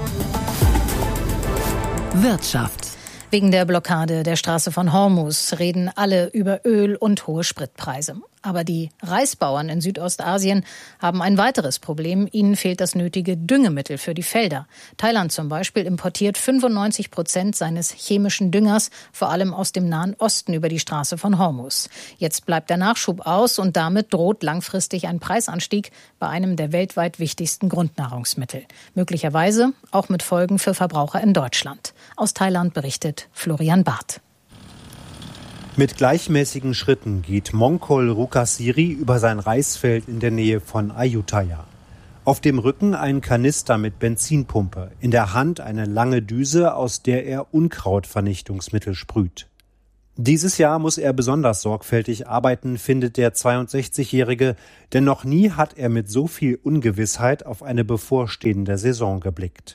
Wirtschaft. Wegen der Blockade der Straße von Hormuz reden alle über Öl und hohe Spritpreise. Aber die Reisbauern in Südostasien haben ein weiteres Problem. Ihnen fehlt das nötige Düngemittel für die Felder. Thailand zum Beispiel importiert fünfundneunzig Prozent seines chemischen Düngers, vor allem aus dem Nahen Osten über die Straße von Hormuz. Jetzt bleibt der Nachschub aus und damit droht langfristig ein Preisanstieg bei einem der weltweit wichtigsten Grundnahrungsmittel. Möglicherweise auch mit Folgen für Verbraucher in Deutschland. Aus Thailand berichtet Florian Barth. Mit gleichmäßigen Schritten geht Mongkol Rukasiri über sein Reisfeld in der Nähe von Ayutthaya. Auf dem Rücken ein Kanister mit Benzinpumpe, in der Hand eine lange Düse, aus der er Unkrautvernichtungsmittel sprüht. Dieses Jahr muss er besonders sorgfältig arbeiten, findet der zweiundsechzigjährige, denn noch nie hat er mit so viel Ungewissheit auf eine bevorstehende Saison geblickt.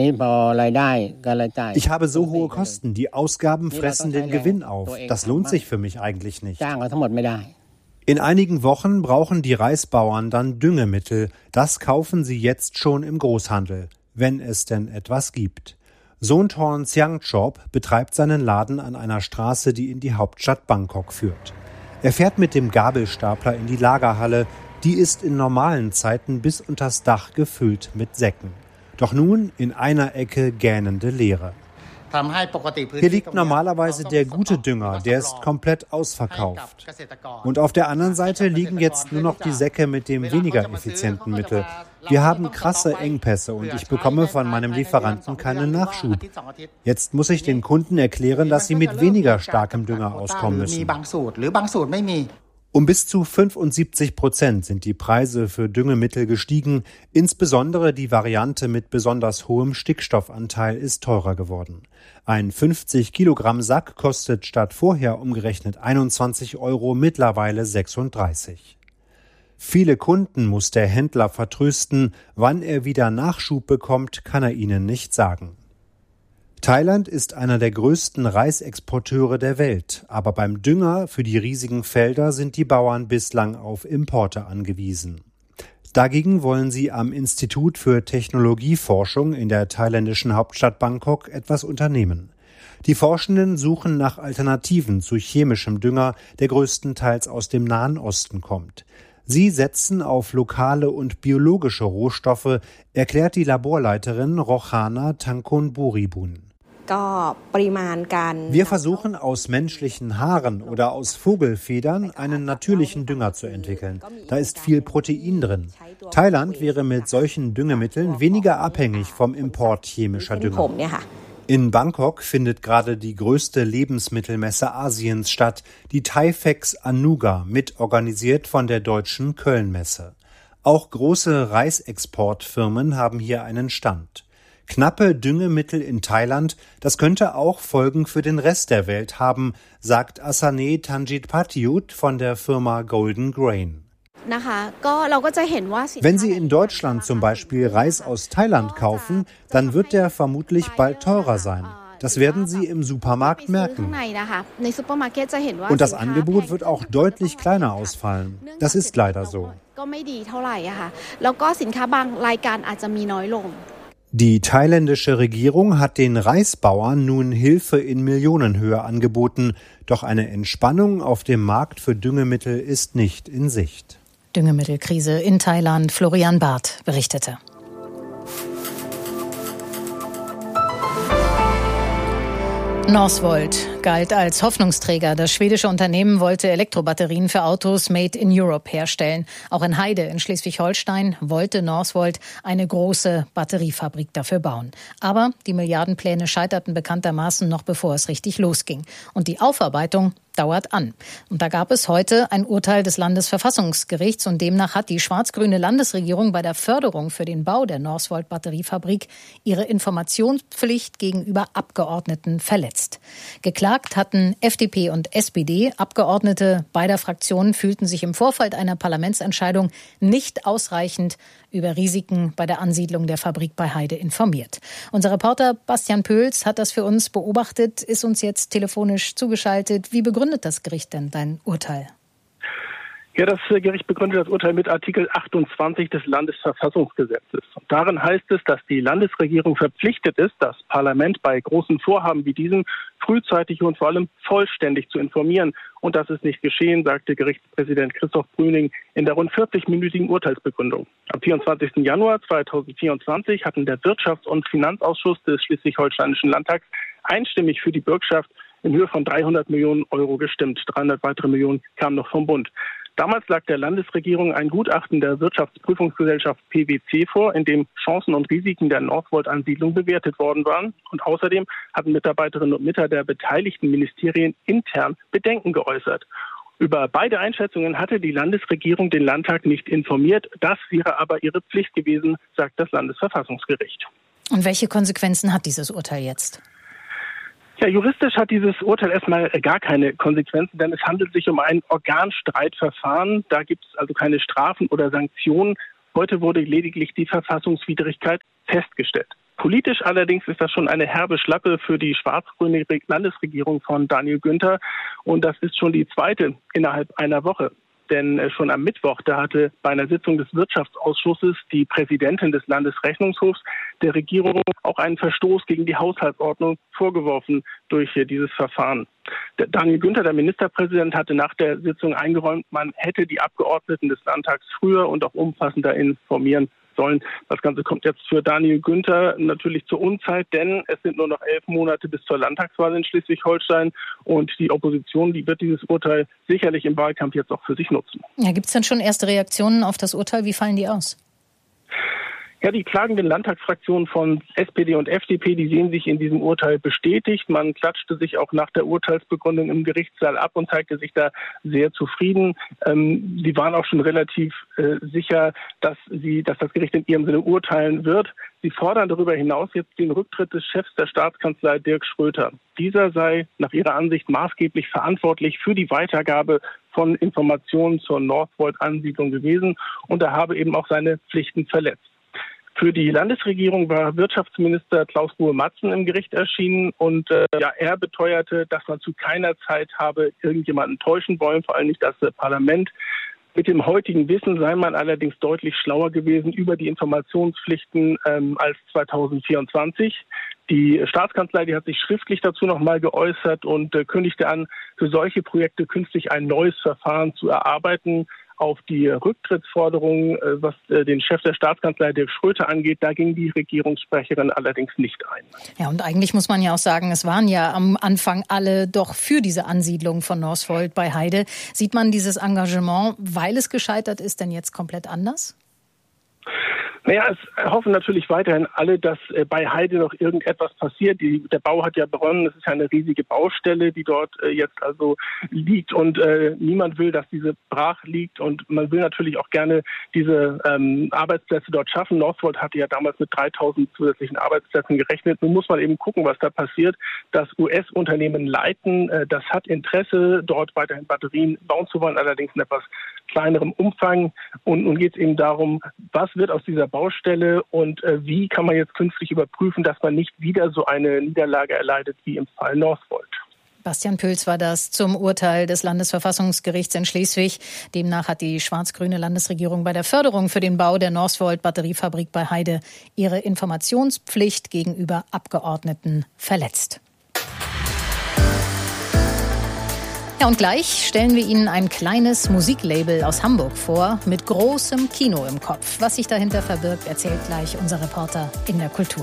Ich habe so hohe Kosten, die Ausgaben fressen den Gewinn auf. Das lohnt sich für mich eigentlich nicht. In einigen Wochen brauchen die Reisbauern dann Düngemittel. Das kaufen sie jetzt schon im Großhandel, wenn es denn etwas gibt. Sonthorn Siangchop betreibt seinen Laden an einer Straße, die in die Hauptstadt Bangkok führt. Er fährt mit dem Gabelstapler in die Lagerhalle. Die ist in normalen Zeiten bis unters Dach gefüllt mit Säcken. Doch nun in einer Ecke gähnende Leere. Hier liegt normalerweise der gute Dünger, der ist komplett ausverkauft. Und auf der anderen Seite liegen jetzt nur noch die Säcke mit dem weniger effizienten Mittel. Wir haben krasse Engpässe und ich bekomme von meinem Lieferanten keinen Nachschub. Jetzt muss ich den Kunden erklären, dass sie mit weniger starkem Dünger auskommen müssen. Um bis zu fünfundsiebzig Prozent sind die Preise für Düngemittel gestiegen. Insbesondere die Variante mit besonders hohem Stickstoffanteil ist teurer geworden. Ein fünfzig Kilogramm Sack kostet statt vorher umgerechnet einundzwanzig Euro mittlerweile sechsunddreißig. Viele Kunden muss der Händler vertrösten. Wann er wieder Nachschub bekommt, kann er ihnen nicht sagen. Thailand ist einer der größten Reisexporteure der Welt, aber beim Dünger für die riesigen Felder sind die Bauern bislang auf Importe angewiesen. Dagegen wollen sie am Institut für Technologieforschung in der thailändischen Hauptstadt Bangkok etwas unternehmen. Die Forschenden suchen nach Alternativen zu chemischem Dünger, der größtenteils aus dem Nahen Osten kommt. Sie setzen auf lokale und biologische Rohstoffe, erklärt die Laborleiterin Rochana Tangkon-Buribun. Wir versuchen aus menschlichen Haaren oder aus Vogelfedern einen natürlichen Dünger zu entwickeln. Da ist viel Protein drin. Thailand wäre mit solchen Düngemitteln weniger abhängig vom Import chemischer Dünger. In Bangkok findet gerade die größte Lebensmittelmesse Asiens statt, die Thaifex Anuga, mitorganisiert von der deutschen Kölnmesse. Auch große Reisexportfirmen haben hier einen Stand. Knappe Düngemittel in Thailand, das könnte auch Folgen für den Rest der Welt haben, sagt Asane Tanjitpatiut von der Firma Golden Grain. Wenn Sie in Deutschland zum Beispiel Reis aus Thailand kaufen, dann wird der vermutlich bald teurer sein. Das werden Sie im Supermarkt merken. Und das Angebot wird auch deutlich kleiner ausfallen. Das ist leider so. Die thailändische Regierung hat den Reisbauern nun Hilfe in Millionenhöhe angeboten. Doch eine Entspannung auf dem Markt für Düngemittel ist nicht in Sicht. Düngemittelkrise in Thailand. Florian Barth berichtete. Northvolt galt als Hoffnungsträger. Das schwedische Unternehmen wollte Elektrobatterien für Autos made in Europe herstellen. Auch in Heide in Schleswig-Holstein wollte Northvolt eine große Batteriefabrik dafür bauen. Aber die Milliardenpläne scheiterten bekanntermaßen noch bevor es richtig losging. Und die Aufarbeitung dauert an. Und da gab es heute ein Urteil des Landesverfassungsgerichts und demnach hat die schwarz-grüne Landesregierung bei der Förderung für den Bau der Northvolt-Batteriefabrik ihre Informationspflicht gegenüber Abgeordneten verletzt. Geklagt hatten F D P und S P D. Abgeordnete beider Fraktionen fühlten sich im Vorfeld einer Parlamentsentscheidung nicht ausreichend über Risiken bei der Ansiedlung der Fabrik bei Heide informiert. Unser Reporter Bastian Pöls hat das für uns beobachtet, ist uns jetzt telefonisch zugeschaltet. Wie begründet das Gericht denn dein Urteil? Ja, das Gericht begründet das Urteil mit Artikel achtundzwanzig des Landesverfassungsgesetzes. Und darin heißt es, dass die Landesregierung verpflichtet ist, das Parlament bei großen Vorhaben wie diesem frühzeitig und vor allem vollständig zu informieren. Und das ist nicht geschehen, sagte Gerichtspräsident Christoph Brüning in der rund vierzigminütigen Urteilsbegründung. Am vierundzwanzigsten Januar zweitausendvierundzwanzig hatten der Wirtschafts- und Finanzausschuss des Schleswig-Holsteinischen Landtags einstimmig für die Bürgschaft in Höhe von dreihundert Millionen Euro gestimmt. dreihundert weitere Millionen kamen noch vom Bund. Damals lag der Landesregierung ein Gutachten der Wirtschaftsprüfungsgesellschaft P W C vor, in dem Chancen und Risiken der Northvolt-Ansiedlung bewertet worden waren. Und außerdem hatten Mitarbeiterinnen und Mitarbeiter der beteiligten Ministerien intern Bedenken geäußert. Über beide Einschätzungen hatte die Landesregierung den Landtag nicht informiert. Das wäre aber ihre Pflicht gewesen, sagt das Landesverfassungsgericht. Und welche Konsequenzen hat dieses Urteil jetzt? Ja, juristisch hat dieses Urteil erstmal gar keine Konsequenzen, denn es handelt sich um ein Organstreitverfahren. Da gibt es also keine Strafen oder Sanktionen. Heute wurde lediglich die Verfassungswidrigkeit festgestellt. Politisch allerdings ist das schon eine herbe Schlappe für die schwarz-grüne Landesregierung von Daniel Günther. Und das ist schon die zweite innerhalb einer Woche. Denn schon am Mittwoch, da hatte bei einer Sitzung des Wirtschaftsausschusses die Präsidentin des Landesrechnungshofs der Regierung auch einen Verstoß gegen die Haushaltsordnung vorgeworfen durch dieses Verfahren. Der Daniel Günther, der Ministerpräsident, hatte nach der Sitzung eingeräumt, man hätte die Abgeordneten des Landtags früher und auch umfassender informieren sollen. Das Ganze kommt jetzt für Daniel Günther natürlich zur Unzeit, denn es sind nur noch elf Monate bis zur Landtagswahl in Schleswig-Holstein und die Opposition, die wird dieses Urteil sicherlich im Wahlkampf jetzt auch für sich nutzen. Ja, gibt es denn schon erste Reaktionen auf das Urteil? Wie fallen die aus? Ja, die klagenden Landtagsfraktionen von S P D und F D P, die sehen sich in diesem Urteil bestätigt. Man klatschte sich auch nach der Urteilsbegründung im Gerichtssaal ab und zeigte sich da sehr zufrieden. Ähm, sie waren auch schon relativ äh, sicher, dass sie, dass das Gericht in ihrem Sinne urteilen wird. Sie fordern darüber hinaus jetzt den Rücktritt des Chefs der Staatskanzlei, Dirk Schröter. Dieser sei nach ihrer Ansicht maßgeblich verantwortlich für die Weitergabe von Informationen zur Northvolt-Ansiedlung gewesen und er habe eben auch seine Pflichten verletzt. Für die Landesregierung war Wirtschaftsminister Klaus Ruhe-Matzen im Gericht erschienen und äh, ja, er beteuerte, dass man zu keiner Zeit habe irgendjemanden täuschen wollen, vor allem nicht das äh, Parlament. Mit dem heutigen Wissen sei man allerdings deutlich schlauer gewesen über die Informationspflichten ähm, als zweitausendvierundzwanzig. Die Staatskanzlei, die hat sich schriftlich dazu nochmal geäußert und äh, kündigte an, für solche Projekte künftig ein neues Verfahren zu erarbeiten. Auf die Rücktrittsforderung, was den Chef der Staatskanzlei Dirk Schröter angeht, da ging die Regierungssprecherin allerdings nicht ein. Ja, und eigentlich muss man ja auch sagen, es waren ja am Anfang alle doch für diese Ansiedlung von Northvolt bei Heide. Sieht man dieses Engagement, weil es gescheitert ist, denn jetzt komplett anders? Naja, es hoffen natürlich weiterhin alle, dass äh, bei Heide noch irgendetwas passiert. Die, der Bau hat ja begonnen. Es ist ja eine riesige Baustelle, die dort äh, jetzt also liegt. Und äh, niemand will, dass diese brach liegt. Und man will natürlich auch gerne diese ähm, Arbeitsplätze dort schaffen. Northvolt hatte ja damals mit dreitausend zusätzlichen Arbeitsplätzen gerechnet. Nun muss man eben gucken, was da passiert. Das U S-Unternehmen Leiten, äh, das hat Interesse, dort weiterhin Batterien bauen zu wollen, allerdings in etwas kleinerem Umfang. Und nun geht es eben darum, was wird aus dieser Baustelle und äh, wie kann man jetzt künftig überprüfen, dass man nicht wieder so eine Niederlage erleidet wie im Fall Northvolt. Bastian Pöls war das zum Urteil des Landesverfassungsgerichts in Schleswig. Demnach hat die schwarz-grüne Landesregierung bei der Förderung für den Bau der Northvolt-Batteriefabrik bei Heide ihre Informationspflicht gegenüber Abgeordneten verletzt. Ja, und gleich stellen wir Ihnen ein kleines Musiklabel aus Hamburg vor, mit großem Kino im Kopf. Was sich dahinter verbirgt, erzählt gleich unser Reporter in der Kultur.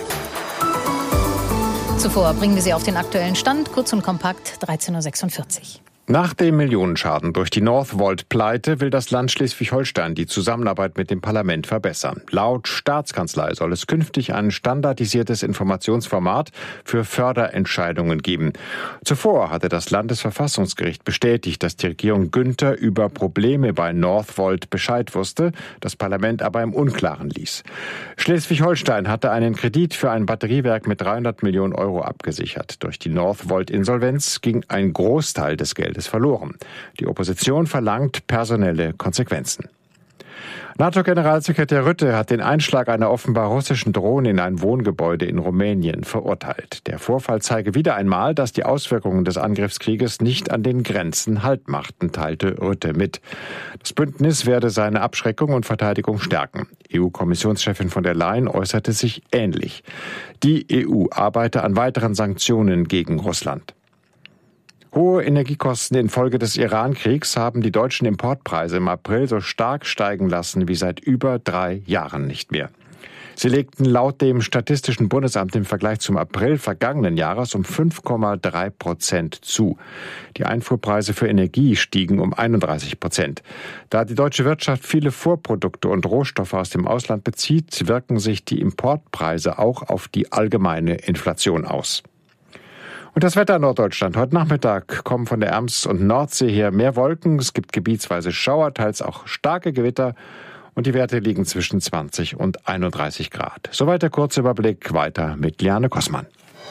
Zuvor bringen wir Sie auf den aktuellen Stand, kurz und kompakt, dreizehn Uhr sechsundvierzig. Nach dem Millionenschaden durch die Northvolt-Pleite will das Land Schleswig-Holstein die Zusammenarbeit mit dem Parlament verbessern. Laut Staatskanzlei soll es künftig ein standardisiertes Informationsformat für Förderentscheidungen geben. Zuvor hatte das Landesverfassungsgericht bestätigt, dass die Regierung Günther über Probleme bei Northvolt Bescheid wusste, das Parlament aber im Unklaren ließ. Schleswig-Holstein hatte einen Kredit für ein Batteriewerk mit dreihundert Millionen Euro abgesichert. Durch die Northvolt-Insolvenz ging ein Großteil des Geldes verloren. Die Opposition verlangt personelle Konsequenzen. NATO-Generalsekretär Rutte hat den Einschlag einer offenbar russischen Drohne in ein Wohngebäude in Rumänien verurteilt. Der Vorfall zeige wieder einmal, dass die Auswirkungen des Angriffskrieges nicht an den Grenzen Halt machten, teilte Rutte mit. Das Bündnis werde seine Abschreckung und Verteidigung stärken. E U-Kommissionschefin von der Leyen äußerte sich ähnlich. Die E U arbeite an weiteren Sanktionen gegen Russland. Hohe Energiekosten infolge des Iran-Kriegs haben die deutschen Importpreise im April so stark steigen lassen wie seit über drei Jahren nicht mehr. Sie legten laut dem Statistischen Bundesamt im Vergleich zum April vergangenen Jahres um fünf Komma drei Prozent zu. Die Einfuhrpreise für Energie stiegen um einunddreißig Prozent. Da die deutsche Wirtschaft viele Vorprodukte und Rohstoffe aus dem Ausland bezieht, wirken sich die Importpreise auch auf die allgemeine Inflation aus. Und das Wetter in Norddeutschland. Heute Nachmittag kommen von der Ems und Nordsee her mehr Wolken. Es gibt gebietsweise Schauer, teils auch starke Gewitter. Und die Werte liegen zwischen zwanzig und einunddreißig Grad. Soweit der kurze Überblick. Weiter mit Liane Kossmann.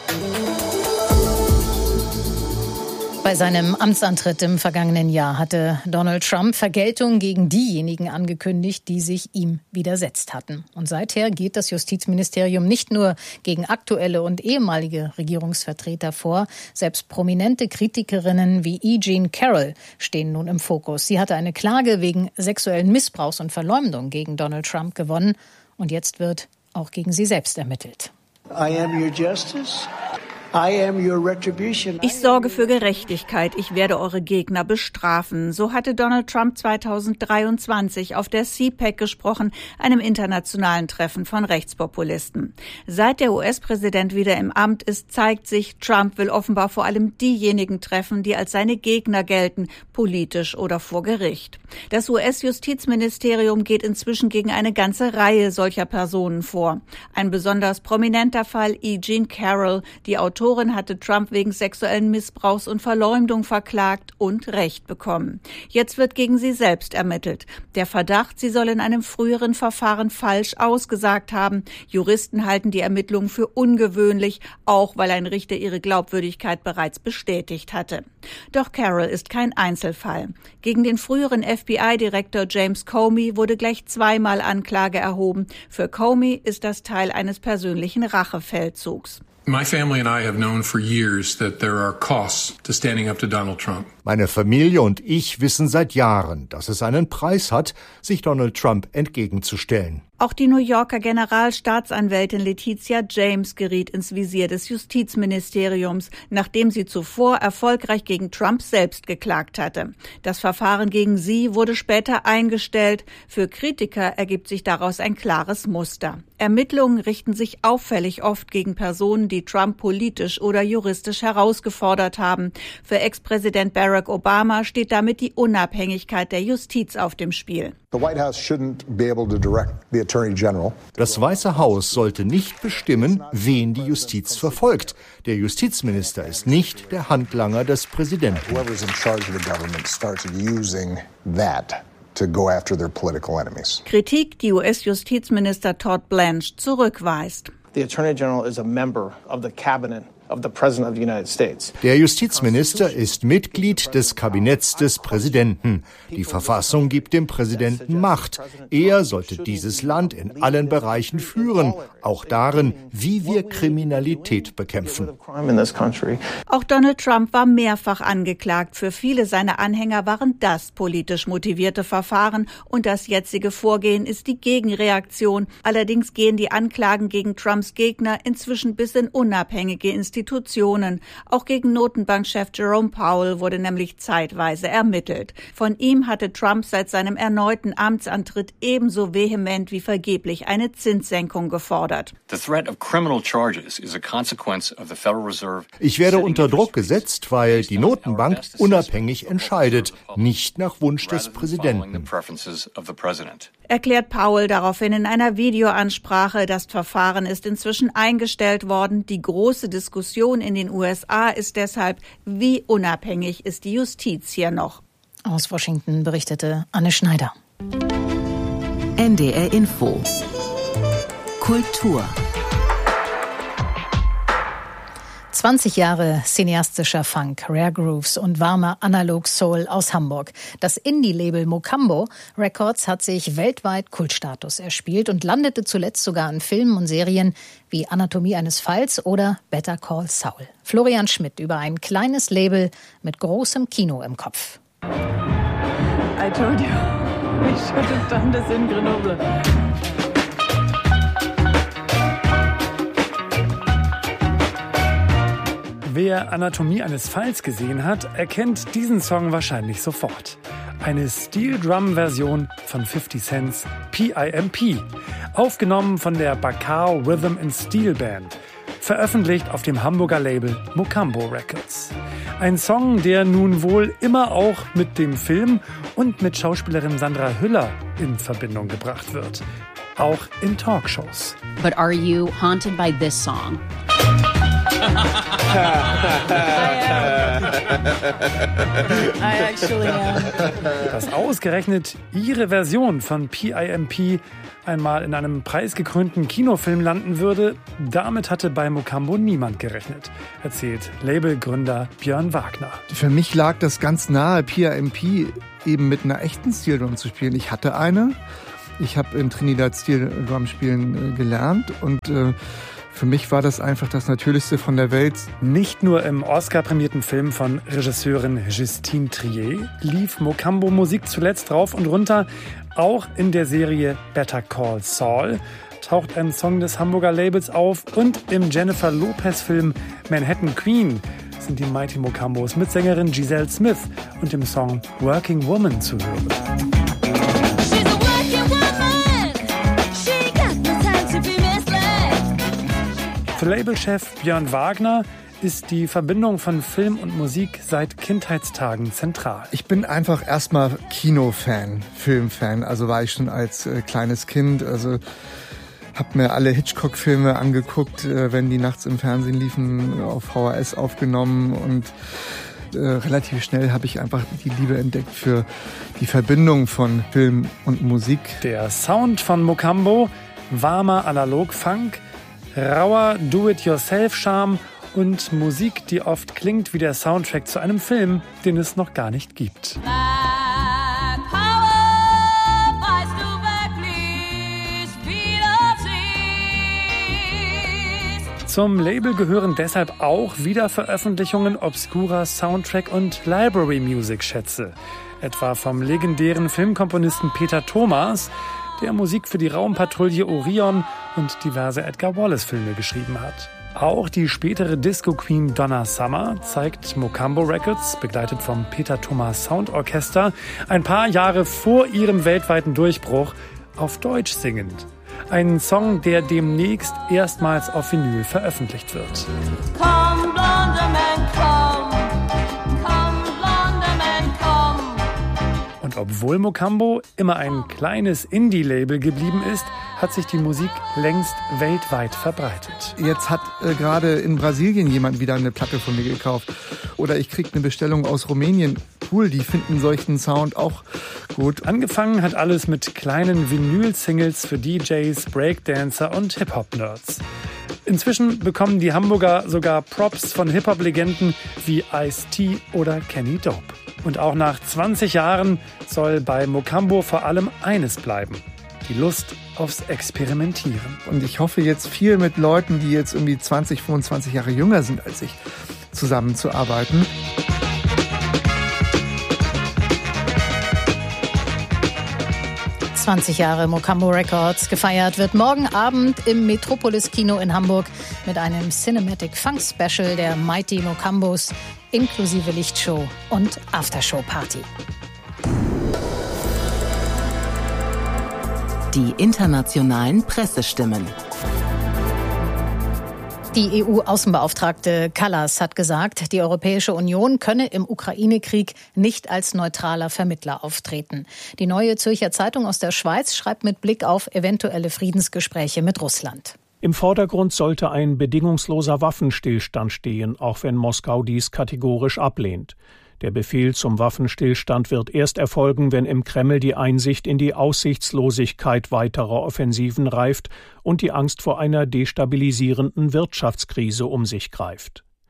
Bei seinem Amtsantritt im vergangenen Jahr hatte Donald Trump Vergeltung gegen diejenigen angekündigt, die sich ihm widersetzt hatten. Und seither geht das Justizministerium nicht nur gegen aktuelle und ehemalige Regierungsvertreter vor. Selbst prominente Kritikerinnen wie E. Jean Carroll stehen nun im Fokus. Sie hatte eine Klage wegen sexuellen Missbrauchs und Verleumdung gegen Donald Trump gewonnen. Und jetzt wird auch gegen sie selbst ermittelt. I am your justice. Ich sorge für Gerechtigkeit. Ich werde eure Gegner bestrafen. So hatte Donald Trump zweitausenddreiundzwanzig auf der C PAC gesprochen, einem internationalen Treffen von Rechtspopulisten. Seit der U S-Präsident wieder im Amt ist, zeigt sich, Trump will offenbar vor allem diejenigen treffen, die als seine Gegner gelten, politisch oder vor Gericht. Das U S-Justizministerium geht inzwischen gegen eine ganze Reihe solcher Personen vor. Ein besonders prominenter Fall, E. Jean Carroll, die Autorin Autorin hatte Trump wegen sexuellen Missbrauchs und Verleumdung verklagt und Recht bekommen. Jetzt wird gegen sie selbst ermittelt. Der Verdacht, sie soll in einem früheren Verfahren falsch ausgesagt haben. Juristen halten die Ermittlungen für ungewöhnlich, auch weil ein Richter ihre Glaubwürdigkeit bereits bestätigt hatte. Doch Carroll ist kein Einzelfall. Gegen den früheren F B I-Direktor James Comey wurde gleich zweimal Anklage erhoben. Für Comey ist das Teil eines persönlichen Rachefeldzugs. My family and I have known for years that there are costs to standing up to Donald Trump. Meine Familie und ich wissen seit Jahren, dass es einen Preis hat, sich Donald Trump entgegenzustellen. Auch die New Yorker Generalstaatsanwältin Letitia James geriet ins Visier des Justizministeriums, nachdem sie zuvor erfolgreich gegen Trump selbst geklagt hatte. Das Verfahren gegen sie wurde später eingestellt. Für Kritiker ergibt sich daraus ein klares Muster. Ermittlungen richten sich auffällig oft gegen Personen, die Trump politisch oder juristisch herausgefordert haben. Für Ex-Präsident Barack Obama steht damit die Unabhängigkeit der Justiz auf dem Spiel. Das Weiße Haus sollte nicht bestimmen, wen die Justiz verfolgt. Der Justizminister ist nicht der Handlanger des Präsidenten. Kritik, die U S-Justizminister Todd Blanche zurückweist. The Attorney General is a member of the cabinet of the President of the United States. Der Justizminister ist Mitglied des Kabinetts des Präsidenten. Die Verfassung gibt dem Präsidenten Macht. Er sollte dieses Land in allen Bereichen führen, auch darin, wie wir Kriminalität bekämpfen. Auch Donald Trump war mehrfach angeklagt. Für viele seiner Anhänger waren das politisch motivierte Verfahren und das jetzige Vorgehen ist die Gegenreaktion. Allerdings gehen die Anklagen gegen Trumps Gegner inzwischen bis in unabhängige Institutionen. Institutionen. Auch gegen Notenbankchef Jerome Powell wurde nämlich zeitweise ermittelt. Von ihm hatte Trump seit seinem erneuten Amtsantritt ebenso vehement wie vergeblich eine Zinssenkung gefordert. Ich werde unter Druck gesetzt, weil die Notenbank unabhängig entscheidet, nicht nach Wunsch des Präsidenten. Erklärt Powell daraufhin in einer Videoansprache. Das Verfahren ist inzwischen eingestellt worden. Die große Diskussion in den U S A ist deshalb, wie unabhängig ist die Justiz hier noch? Aus Washington berichtete Anne Schneider. N D R Info. Kultur. zwanzig Jahre cineastischer Funk, Rare Grooves und warmer Analog-Soul aus Hamburg. Das Indie-Label Mocambo Records hat sich weltweit Kultstatus erspielt und landete zuletzt sogar in Filmen und Serien wie Anatomie eines Falls oder Better Call Saul. Florian Schmidt über ein kleines Label mit großem Kino im Kopf. I told you, we should have done this in Grenoble. Wer Anatomie eines Falls gesehen hat, erkennt diesen Song wahrscheinlich sofort. Eine Steel-Drum-Version von fifty Cent's P I M P, aufgenommen von der Bacao Rhythm and Steel Band, veröffentlicht auf dem Hamburger Label Mocambo Records. Ein Song, der nun wohl immer auch mit dem Film und mit Schauspielerin Sandra Hüller in Verbindung gebracht wird. Auch in Talkshows. But are you haunted by this song? I actually am. Dass ausgerechnet ihre Version von P I M P einmal in einem preisgekrönten Kinofilm landen würde, damit hatte bei Mocambo niemand gerechnet, erzählt Labelgründer Björn Wagner. Für mich lag das ganz nahe, P I M P eben mit einer echten Steel Drum zu spielen. Ich hatte eine. Ich habe in Trinidad Steel Drum spielen äh, gelernt und äh, für mich war das einfach das Natürlichste von der Welt. Nicht nur im Oscar-prämierten Film von Regisseurin Justine Triet lief Mocambo Musik zuletzt rauf und runter. Auch in der Serie Better Call Saul taucht ein Song des Hamburger Labels auf. Und im Jennifer Lopez-Film Manhattan Queen sind die Mighty Mocambos mit Sängerin Giselle Smith und dem Song Working Woman zu hören. Für Labelchef Björn Wagner ist die Verbindung von Film und Musik seit Kindheitstagen zentral. Ich bin einfach erstmal Kinofan, Filmfan. Also war ich schon als äh, kleines Kind. Also habe mir alle Hitchcock-Filme angeguckt, äh, wenn die nachts im Fernsehen liefen, auf V H S aufgenommen. Und äh, relativ schnell habe ich einfach die Liebe entdeckt für die Verbindung von Film und Musik. Der Sound von Mocambo, warmer Analog-Funk, rauer Do-it-yourself-Charme und Musik, die oft klingt wie der Soundtrack zu einem Film, den es noch gar nicht gibt. Zum Label gehören deshalb auch Wiederveröffentlichungen obskurer Soundtrack- und Library-Music-Schätze, etwa vom legendären Filmkomponisten Peter Thomas, der Musik für die Raumpatrouille Orion und diverse Edgar Wallace-Filme geschrieben hat. Auch die spätere Disco-Queen Donna Summer zeigt Mocambo Records, begleitet vom Peter Thomas Sound Orchester, ein paar Jahre vor ihrem weltweiten Durchbruch auf Deutsch singend. Ein Song, der demnächst erstmals auf Vinyl veröffentlicht wird. Komm, blonde Man, komm. Und obwohl Mocambo immer ein kleines Indie-Label geblieben ist, hat sich die Musik längst weltweit verbreitet. Jetzt hat äh, gerade in Brasilien jemand wieder eine Platte von mir gekauft. Oder ich kriege eine Bestellung aus Rumänien. Cool, die finden solchen Sound auch gut. Angefangen hat alles mit kleinen Vinyl-Singles für D Js, Breakdancer und Hip-Hop-Nerds. Inzwischen bekommen die Hamburger sogar Props von Hip-Hop-Legenden wie Ice-T oder Kenny Dope. Und auch nach zwanzig Jahren soll bei Mocambo vor allem eines bleiben: die Lust aufs Experimentieren. Und ich hoffe jetzt viel mit Leuten, die jetzt irgendwie zwanzig, fünfundzwanzig Jahre jünger sind als ich, zusammenzuarbeiten. zwanzig Jahre Mocambo Records. Gefeiert wird morgen Abend im Metropolis Kino in Hamburg mit einem Cinematic Funk Special der Mighty Mocambos inklusive Lichtshow und Aftershow-Party. Die internationalen Pressestimmen. Die E U-Außenbeauftragte Kallas hat gesagt, die Europäische Union könne im Ukraine-Krieg nicht als neutraler Vermittler auftreten. Die Neue Zürcher Zeitung aus der Schweiz schreibt mit Blick auf eventuelle Friedensgespräche mit Russland. Im Vordergrund sollte ein bedingungsloser Waffenstillstand stehen, auch wenn Moskau dies kategorisch ablehnt. Der Befehl zum Waffenstillstand wird erst erfolgen, wenn im Kreml die Einsicht in die Aussichtslosigkeit weiterer Offensiven reift und die Angst vor einer destabilisierenden Wirtschaftskrise um sich greift.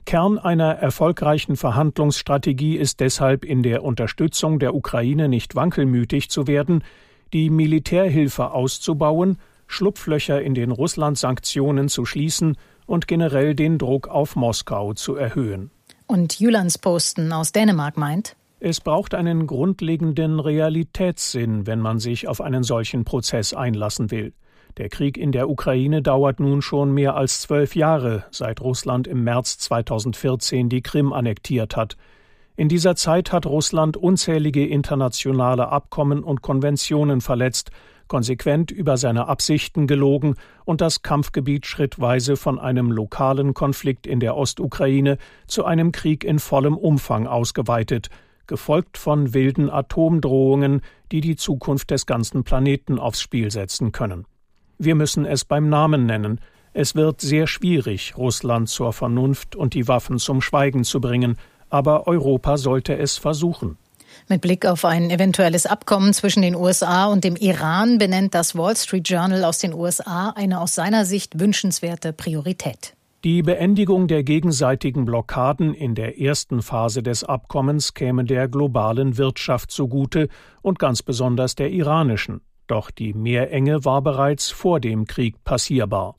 Kern einer erfolgreichen Verhandlungsstrategie ist deshalb, in der Unterstützung der Ukraine nicht wankelmütig zu werden, die Militärhilfe auszubauen, Schlupflöcher in den Russland-Sanktionen zu schließen und generell den Druck auf Moskau zu erhöhen. Und Jyllands-Posten aus Dänemark meint: Es braucht einen grundlegenden Realitätssinn, wenn man sich auf einen solchen Prozess einlassen will. Der Krieg in der Ukraine dauert nun schon mehr als zwölf Jahre, seit Russland im März zweitausendvierzehn die Krim annektiert hat. In dieser Zeit hat Russland unzählige internationale Abkommen und Konventionen verletzt, konsequent über seine Absichten gelogen und das Kampfgebiet schrittweise von einem lokalen Konflikt in der Ostukraine zu einem Krieg in vollem Umfang ausgeweitet, gefolgt von wilden Atomdrohungen, die die Zukunft des ganzen Planeten aufs Spiel setzen können. Wir müssen es beim Namen nennen. Es wird sehr schwierig, Russland zur Vernunft und die Waffen zum Schweigen zu bringen, aber Europa sollte es versuchen. Mit Blick auf ein eventuelles Abkommen zwischen den U S A und dem Iran benennt das Wall Street Journal aus den U S A eine aus seiner Sicht wünschenswerte Priorität. Die Beendigung der gegenseitigen Blockaden in der ersten Phase des Abkommens käme der globalen Wirtschaft zugute und ganz besonders der iranischen. Doch die Meerenge war bereits vor dem Krieg passierbar.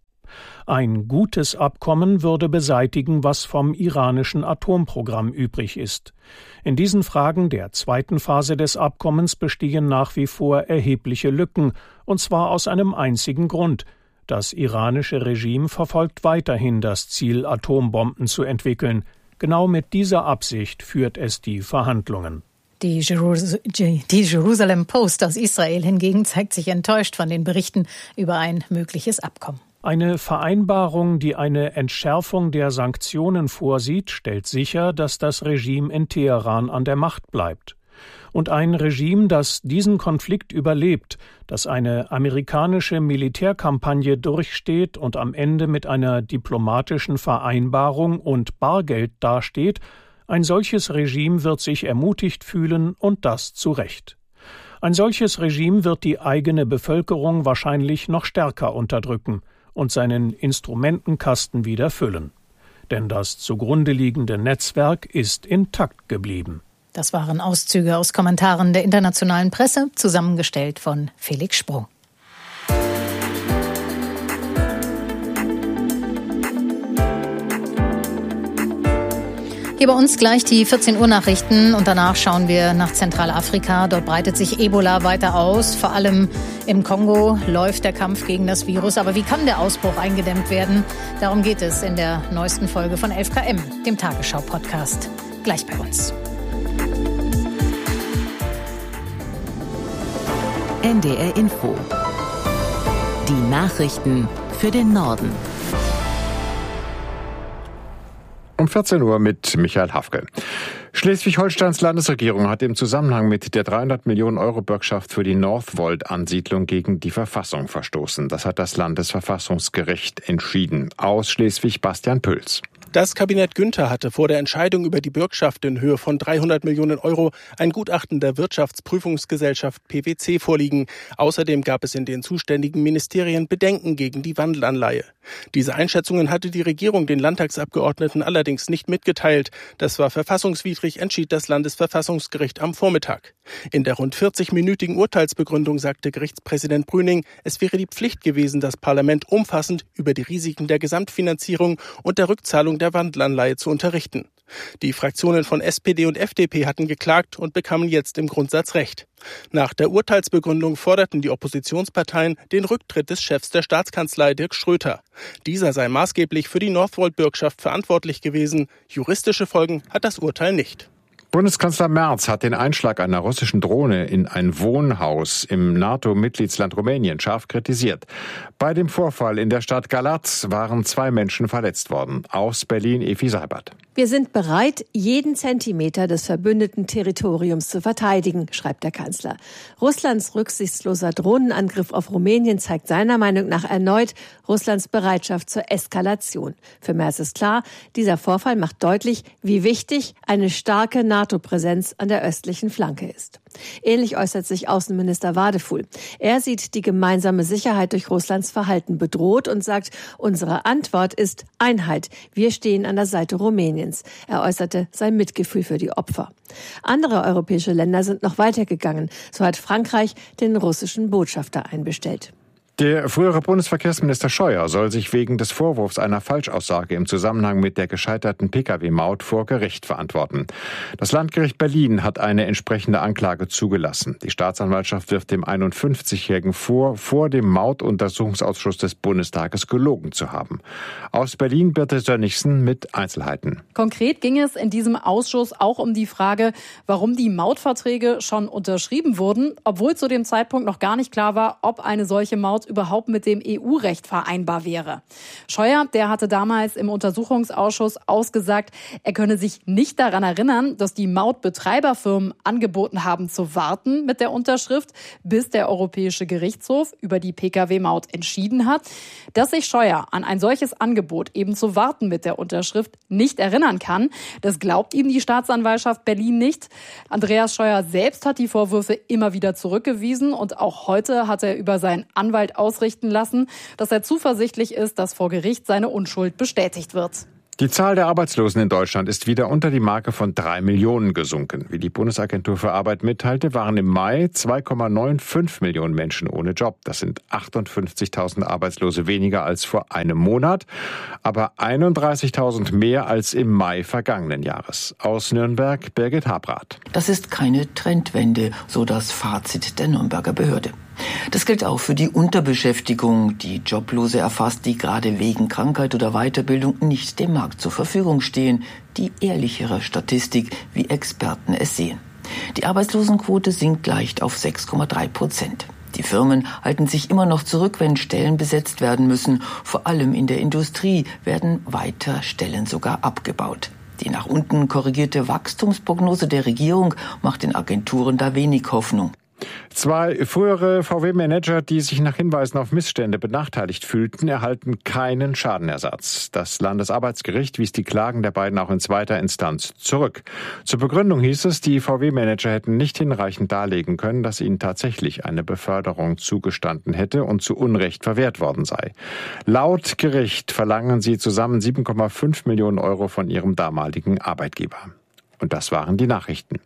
Ein gutes Abkommen würde beseitigen, was vom iranischen Atomprogramm übrig ist. In diesen Fragen der zweiten Phase des Abkommens bestehen nach wie vor erhebliche Lücken, und zwar aus einem einzigen Grund. Das iranische Regime verfolgt weiterhin das Ziel, Atombomben zu entwickeln. Genau mit dieser Absicht führt es die Verhandlungen. Die, Jerus- die Jerusalem Post aus Israel hingegen zeigt sich enttäuscht von den Berichten über ein mögliches Abkommen. Eine Vereinbarung, die eine Entschärfung der Sanktionen vorsieht, stellt sicher, dass das Regime in Teheran an der Macht bleibt. Und ein Regime, das diesen Konflikt überlebt, das eine amerikanische Militärkampagne durchsteht und am Ende mit einer diplomatischen Vereinbarung und Bargeld dasteht, ein solches Regime wird sich ermutigt fühlen, und das zu Recht. Ein solches Regime wird die eigene Bevölkerung wahrscheinlich noch stärker unterdrücken und seinen Instrumentenkasten wieder füllen. Denn das zugrunde liegende Netzwerk ist intakt geblieben. Das waren Auszüge aus Kommentaren der internationalen Presse, zusammengestellt von Felix Sprung. Hier bei uns gleich die vierzehn Uhr Nachrichten und danach schauen wir nach Zentralafrika. Dort breitet sich Ebola weiter aus. Vor allem im Kongo läuft der Kampf gegen das Virus. Aber wie kann der Ausbruch eingedämmt werden? Darum geht es in der neuesten Folge von elf K M, dem Tagesschau-Podcast. Gleich bei uns. N D R Info. Die Nachrichten für den Norden. Um vierzehn Uhr mit Michael Hafke. Schleswig-Holsteins Landesregierung hat im Zusammenhang mit der dreihundert Millionen Euro Bürgschaft für die Northvolt-Ansiedlung gegen die Verfassung verstoßen. Das hat das Landesverfassungsgericht entschieden. Aus Schleswig Bastian Püls. Das Kabinett Günther hatte vor der Entscheidung über die Bürgschaft in Höhe von dreihundert Millionen Euro ein Gutachten der Wirtschaftsprüfungsgesellschaft P W C vorliegen. Außerdem gab es in den zuständigen Ministerien Bedenken gegen die Wandelanleihe. Diese Einschätzungen hatte die Regierung den Landtagsabgeordneten allerdings nicht mitgeteilt. Das war verfassungswidrig, entschied das Landesverfassungsgericht am Vormittag. In der rund vierzig-minütigen Urteilsbegründung sagte Gerichtspräsident Brüning, es wäre die Pflicht gewesen, das Parlament umfassend über die Risiken der Gesamtfinanzierung und der Rückzahlung der Wandelanleihe zu unterrichten. Die Fraktionen von S P D und F D P hatten geklagt und bekamen jetzt im Grundsatz Recht. Nach der Urteilsbegründung forderten die Oppositionsparteien den Rücktritt des Chefs der Staatskanzlei Dirk Schröter. Dieser sei maßgeblich für die Northvolt-Bürgschaft verantwortlich gewesen. Juristische Folgen hat das Urteil nicht. Bundeskanzler Merz hat den Einschlag einer russischen Drohne in ein Wohnhaus im NATO-Mitgliedsland Rumänien scharf kritisiert. Bei dem Vorfall in der Stadt Galați waren zwei Menschen verletzt worden. Aus Berlin Efi Seibert. Wir sind bereit, jeden Zentimeter des verbündeten Territoriums zu verteidigen, schreibt der Kanzler. Russlands rücksichtsloser Drohnenangriff auf Rumänien zeigt seiner Meinung nach erneut Russlands Bereitschaft zur Eskalation. Für Merz ist klar, dieser Vorfall macht deutlich, wie wichtig eine starke NATO-Präsenz an der östlichen Flanke ist. Ähnlich äußert sich Außenminister Wadefuhl. Er sieht die gemeinsame Sicherheit durch Russlands Verhalten bedroht und sagt, unsere Antwort ist Einheit. Wir stehen an der Seite Rumäniens. Er äußerte sein Mitgefühl für die Opfer. Andere europäische Länder sind noch weitergegangen. So hat Frankreich den russischen Botschafter einbestellt. Der frühere Bundesverkehrsminister Scheuer soll sich wegen des Vorwurfs einer Falschaussage im Zusammenhang mit der gescheiterten Pkw-Maut vor Gericht verantworten. Das Landgericht Berlin hat eine entsprechende Anklage zugelassen. Die Staatsanwaltschaft wirft dem einundfünfzigjährigen vor, vor dem Mautuntersuchungsausschuss des Bundestages gelogen zu haben. Aus Berlin Birte Sönnigsen mit Einzelheiten. Konkret ging es in diesem Ausschuss auch um die Frage, warum die Mautverträge schon unterschrieben wurden, obwohl zu dem Zeitpunkt noch gar nicht klar war, ob eine solche Maut überhaupt mit dem E U-Recht vereinbar wäre. Scheuer, der hatte damals im Untersuchungsausschuss ausgesagt, er könne sich nicht daran erinnern, dass die Mautbetreiberfirmen angeboten haben zu warten mit der Unterschrift, bis der Europäische Gerichtshof über die Pkw-Maut entschieden hat. Dass sich Scheuer an ein solches Angebot, eben zu warten mit der Unterschrift, nicht erinnern kann, das glaubt ihm die Staatsanwaltschaft Berlin nicht. Andreas Scheuer selbst hat die Vorwürfe immer wieder zurückgewiesen und auch heute hat er über seinen Anwalt ausrichten lassen, dass er zuversichtlich ist, dass vor Gericht seine Unschuld bestätigt wird. Die Zahl der Arbeitslosen in Deutschland ist wieder unter die Marke von drei Millionen gesunken. Wie die Bundesagentur für Arbeit mitteilte, waren im Mai zwei Komma fünfundneunzig Millionen Menschen ohne Job. Das sind achtundfünfzigtausend Arbeitslose weniger als vor einem Monat, aber einunddreißigtausend mehr als im Mai vergangenen Jahres. Aus Nürnberg Birgit Habrath. Das ist keine Trendwende, so das Fazit der Nürnberger Behörde. Das gilt auch für die Unterbeschäftigung, die Joblose erfasst, die gerade wegen Krankheit oder Weiterbildung nicht dem Markt zur Verfügung stehen. Die ehrlichere Statistik, wie Experten es sehen. Die Arbeitslosenquote sinkt leicht auf sechs Komma drei Prozent. Die Firmen halten sich immer noch zurück, wenn Stellen besetzt werden müssen. Vor allem in der Industrie werden weiter Stellen sogar abgebaut. Die nach unten korrigierte Wachstumsprognose der Regierung macht den Agenturen da wenig Hoffnung. Zwei frühere V W-Manager, die sich nach Hinweisen auf Missstände benachteiligt fühlten, erhalten keinen Schadenersatz. Das Landesarbeitsgericht wies die Klagen der beiden auch in zweiter Instanz zurück. Zur Begründung hieß es, die V W-Manager hätten nicht hinreichend darlegen können, dass ihnen tatsächlich eine Beförderung zugestanden hätte und zu Unrecht verwehrt worden sei. Laut Gericht verlangen sie zusammen sieben Komma fünf Millionen Euro von ihrem damaligen Arbeitgeber. Und das waren die Nachrichten.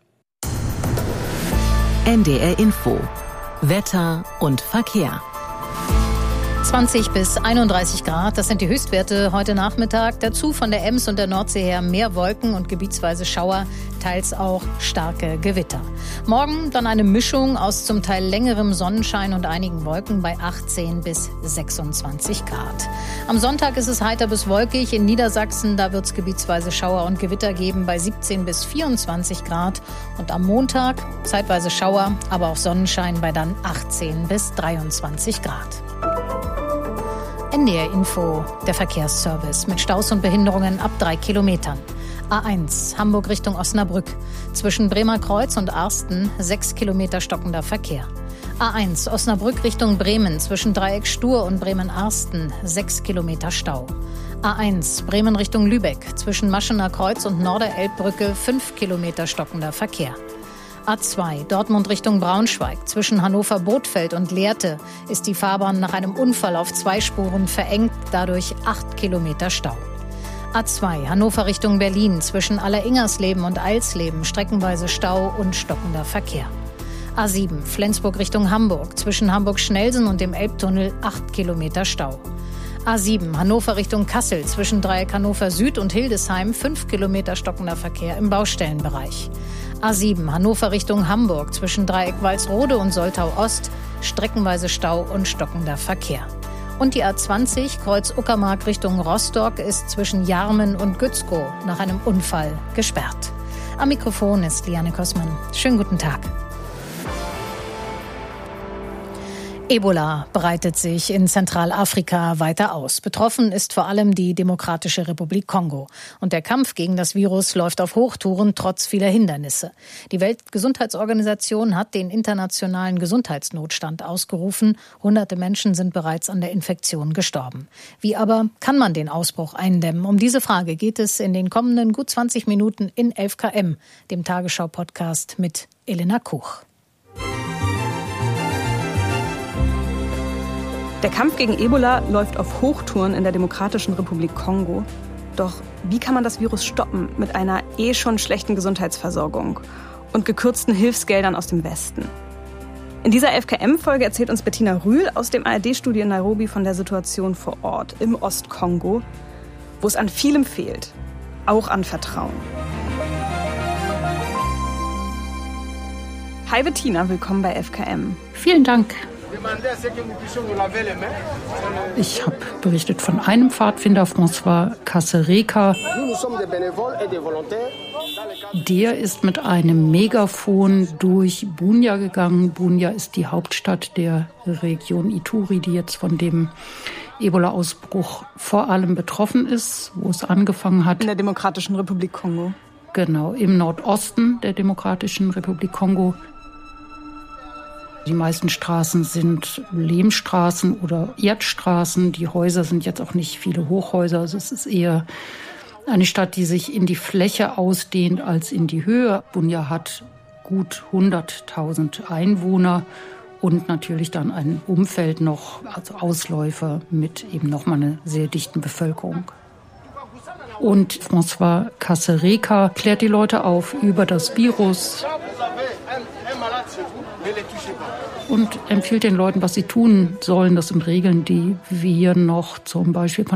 N D R Info. Wetter und Verkehr. zwanzig bis einunddreißig Grad, das sind die Höchstwerte heute Nachmittag. Dazu von der Ems und der Nordsee her mehr Wolken und gebietsweise Schauer, teils auch starke Gewitter. Morgen dann eine Mischung aus zum Teil längerem Sonnenschein und einigen Wolken bei achtzehn bis sechsundzwanzig Grad. Am Sonntag ist es heiter bis wolkig. In Niedersachsen, da wird es gebietsweise Schauer und Gewitter geben bei siebzehn bis vierundzwanzig Grad. Und am Montag zeitweise Schauer, aber auch Sonnenschein bei dann achtzehn bis dreiundzwanzig Grad. N D R Info, der Verkehrsservice mit Staus und Behinderungen ab drei Kilometern. A eins, Hamburg Richtung Osnabrück. Zwischen Bremer Kreuz und Arsten sechs Kilometer stockender Verkehr. A eins, Osnabrück Richtung Bremen. Zwischen Dreieck Stur und Bremen-Arsten sechs Kilometer Stau. A eins, Bremen Richtung Lübeck. Zwischen Maschener Kreuz und Norderelbbrücke fünf Kilometer stockender Verkehr. A zwei, Dortmund Richtung Braunschweig. Zwischen Hannover-Bothfeld und Lehrte ist die Fahrbahn nach einem Unfall auf zwei Spuren verengt, dadurch acht Kilometer Stau. A zwei, Hannover Richtung Berlin. Zwischen Alleringersleben und Eilsleben streckenweise Stau und stockender Verkehr. A sieben, Flensburg Richtung Hamburg. Zwischen Hamburg-Schnelsen und dem Elbtunnel acht Kilometer Stau. A sieben, Hannover Richtung Kassel. Zwischen Dreieck Hannover Süd und Hildesheim fünf Kilometer stockender Verkehr im Baustellenbereich. A sieben, Hannover Richtung Hamburg. Zwischen Dreieck Walsrode und Soltau Ost streckenweise Stau und stockender Verkehr. Und die A zwanzig, Kreuz Uckermark Richtung Rostock, ist zwischen Jarmen und Gützkow nach einem Unfall gesperrt. Am Mikrofon ist Liane Kossmann. Schönen guten Tag. Ebola breitet sich in Zentralafrika weiter aus. Betroffen ist vor allem die Demokratische Republik Kongo. Und der Kampf gegen das Virus läuft auf Hochtouren trotz vieler Hindernisse. Die Weltgesundheitsorganisation hat den internationalen Gesundheitsnotstand ausgerufen. Hunderte Menschen sind bereits an der Infektion gestorben. Wie aber kann man den Ausbruch eindämmen? Um diese Frage geht es in den kommenden gut zwanzig Minuten in elf K M, dem Tagesschau-Podcast mit Elena Kuch. Der Kampf gegen Ebola läuft auf Hochtouren in der Demokratischen Republik Kongo. Doch wie kann man das Virus stoppen mit einer eh schon schlechten Gesundheitsversorgung und gekürzten Hilfsgeldern aus dem Westen? In dieser elf K M-Folge erzählt uns Bettina Rühl aus dem A R D-Studio in Nairobi von der Situation vor Ort im Ostkongo, wo es an vielem fehlt, auch an Vertrauen. Hi Bettina, willkommen bei elf K M. Vielen Dank. Ich habe berichtet von einem Pfadfinder, François Kasereka. Der ist mit einem Megafon durch Bunia gegangen. Bunia ist die Hauptstadt der Region Ituri, die jetzt von dem Ebola-Ausbruch vor allem betroffen ist, wo es angefangen hat. In der Demokratischen Republik Kongo. Genau, im Nordosten der Demokratischen Republik Kongo. Die meisten Straßen sind Lehmstraßen oder Erdstraßen. Die Häuser sind jetzt auch nicht viele Hochhäuser. Also es ist eher eine Stadt, die sich in die Fläche ausdehnt als in die Höhe. Bunia hat gut hunderttausend Einwohner und natürlich dann ein Umfeld noch, also Ausläufer mit eben nochmal einer sehr dichten Bevölkerung. Und François Kasereka klärt die Leute auf über das Virus und empfiehlt den Leuten, was sie tun sollen. Das sind Regeln, die wir noch zum Beispiel von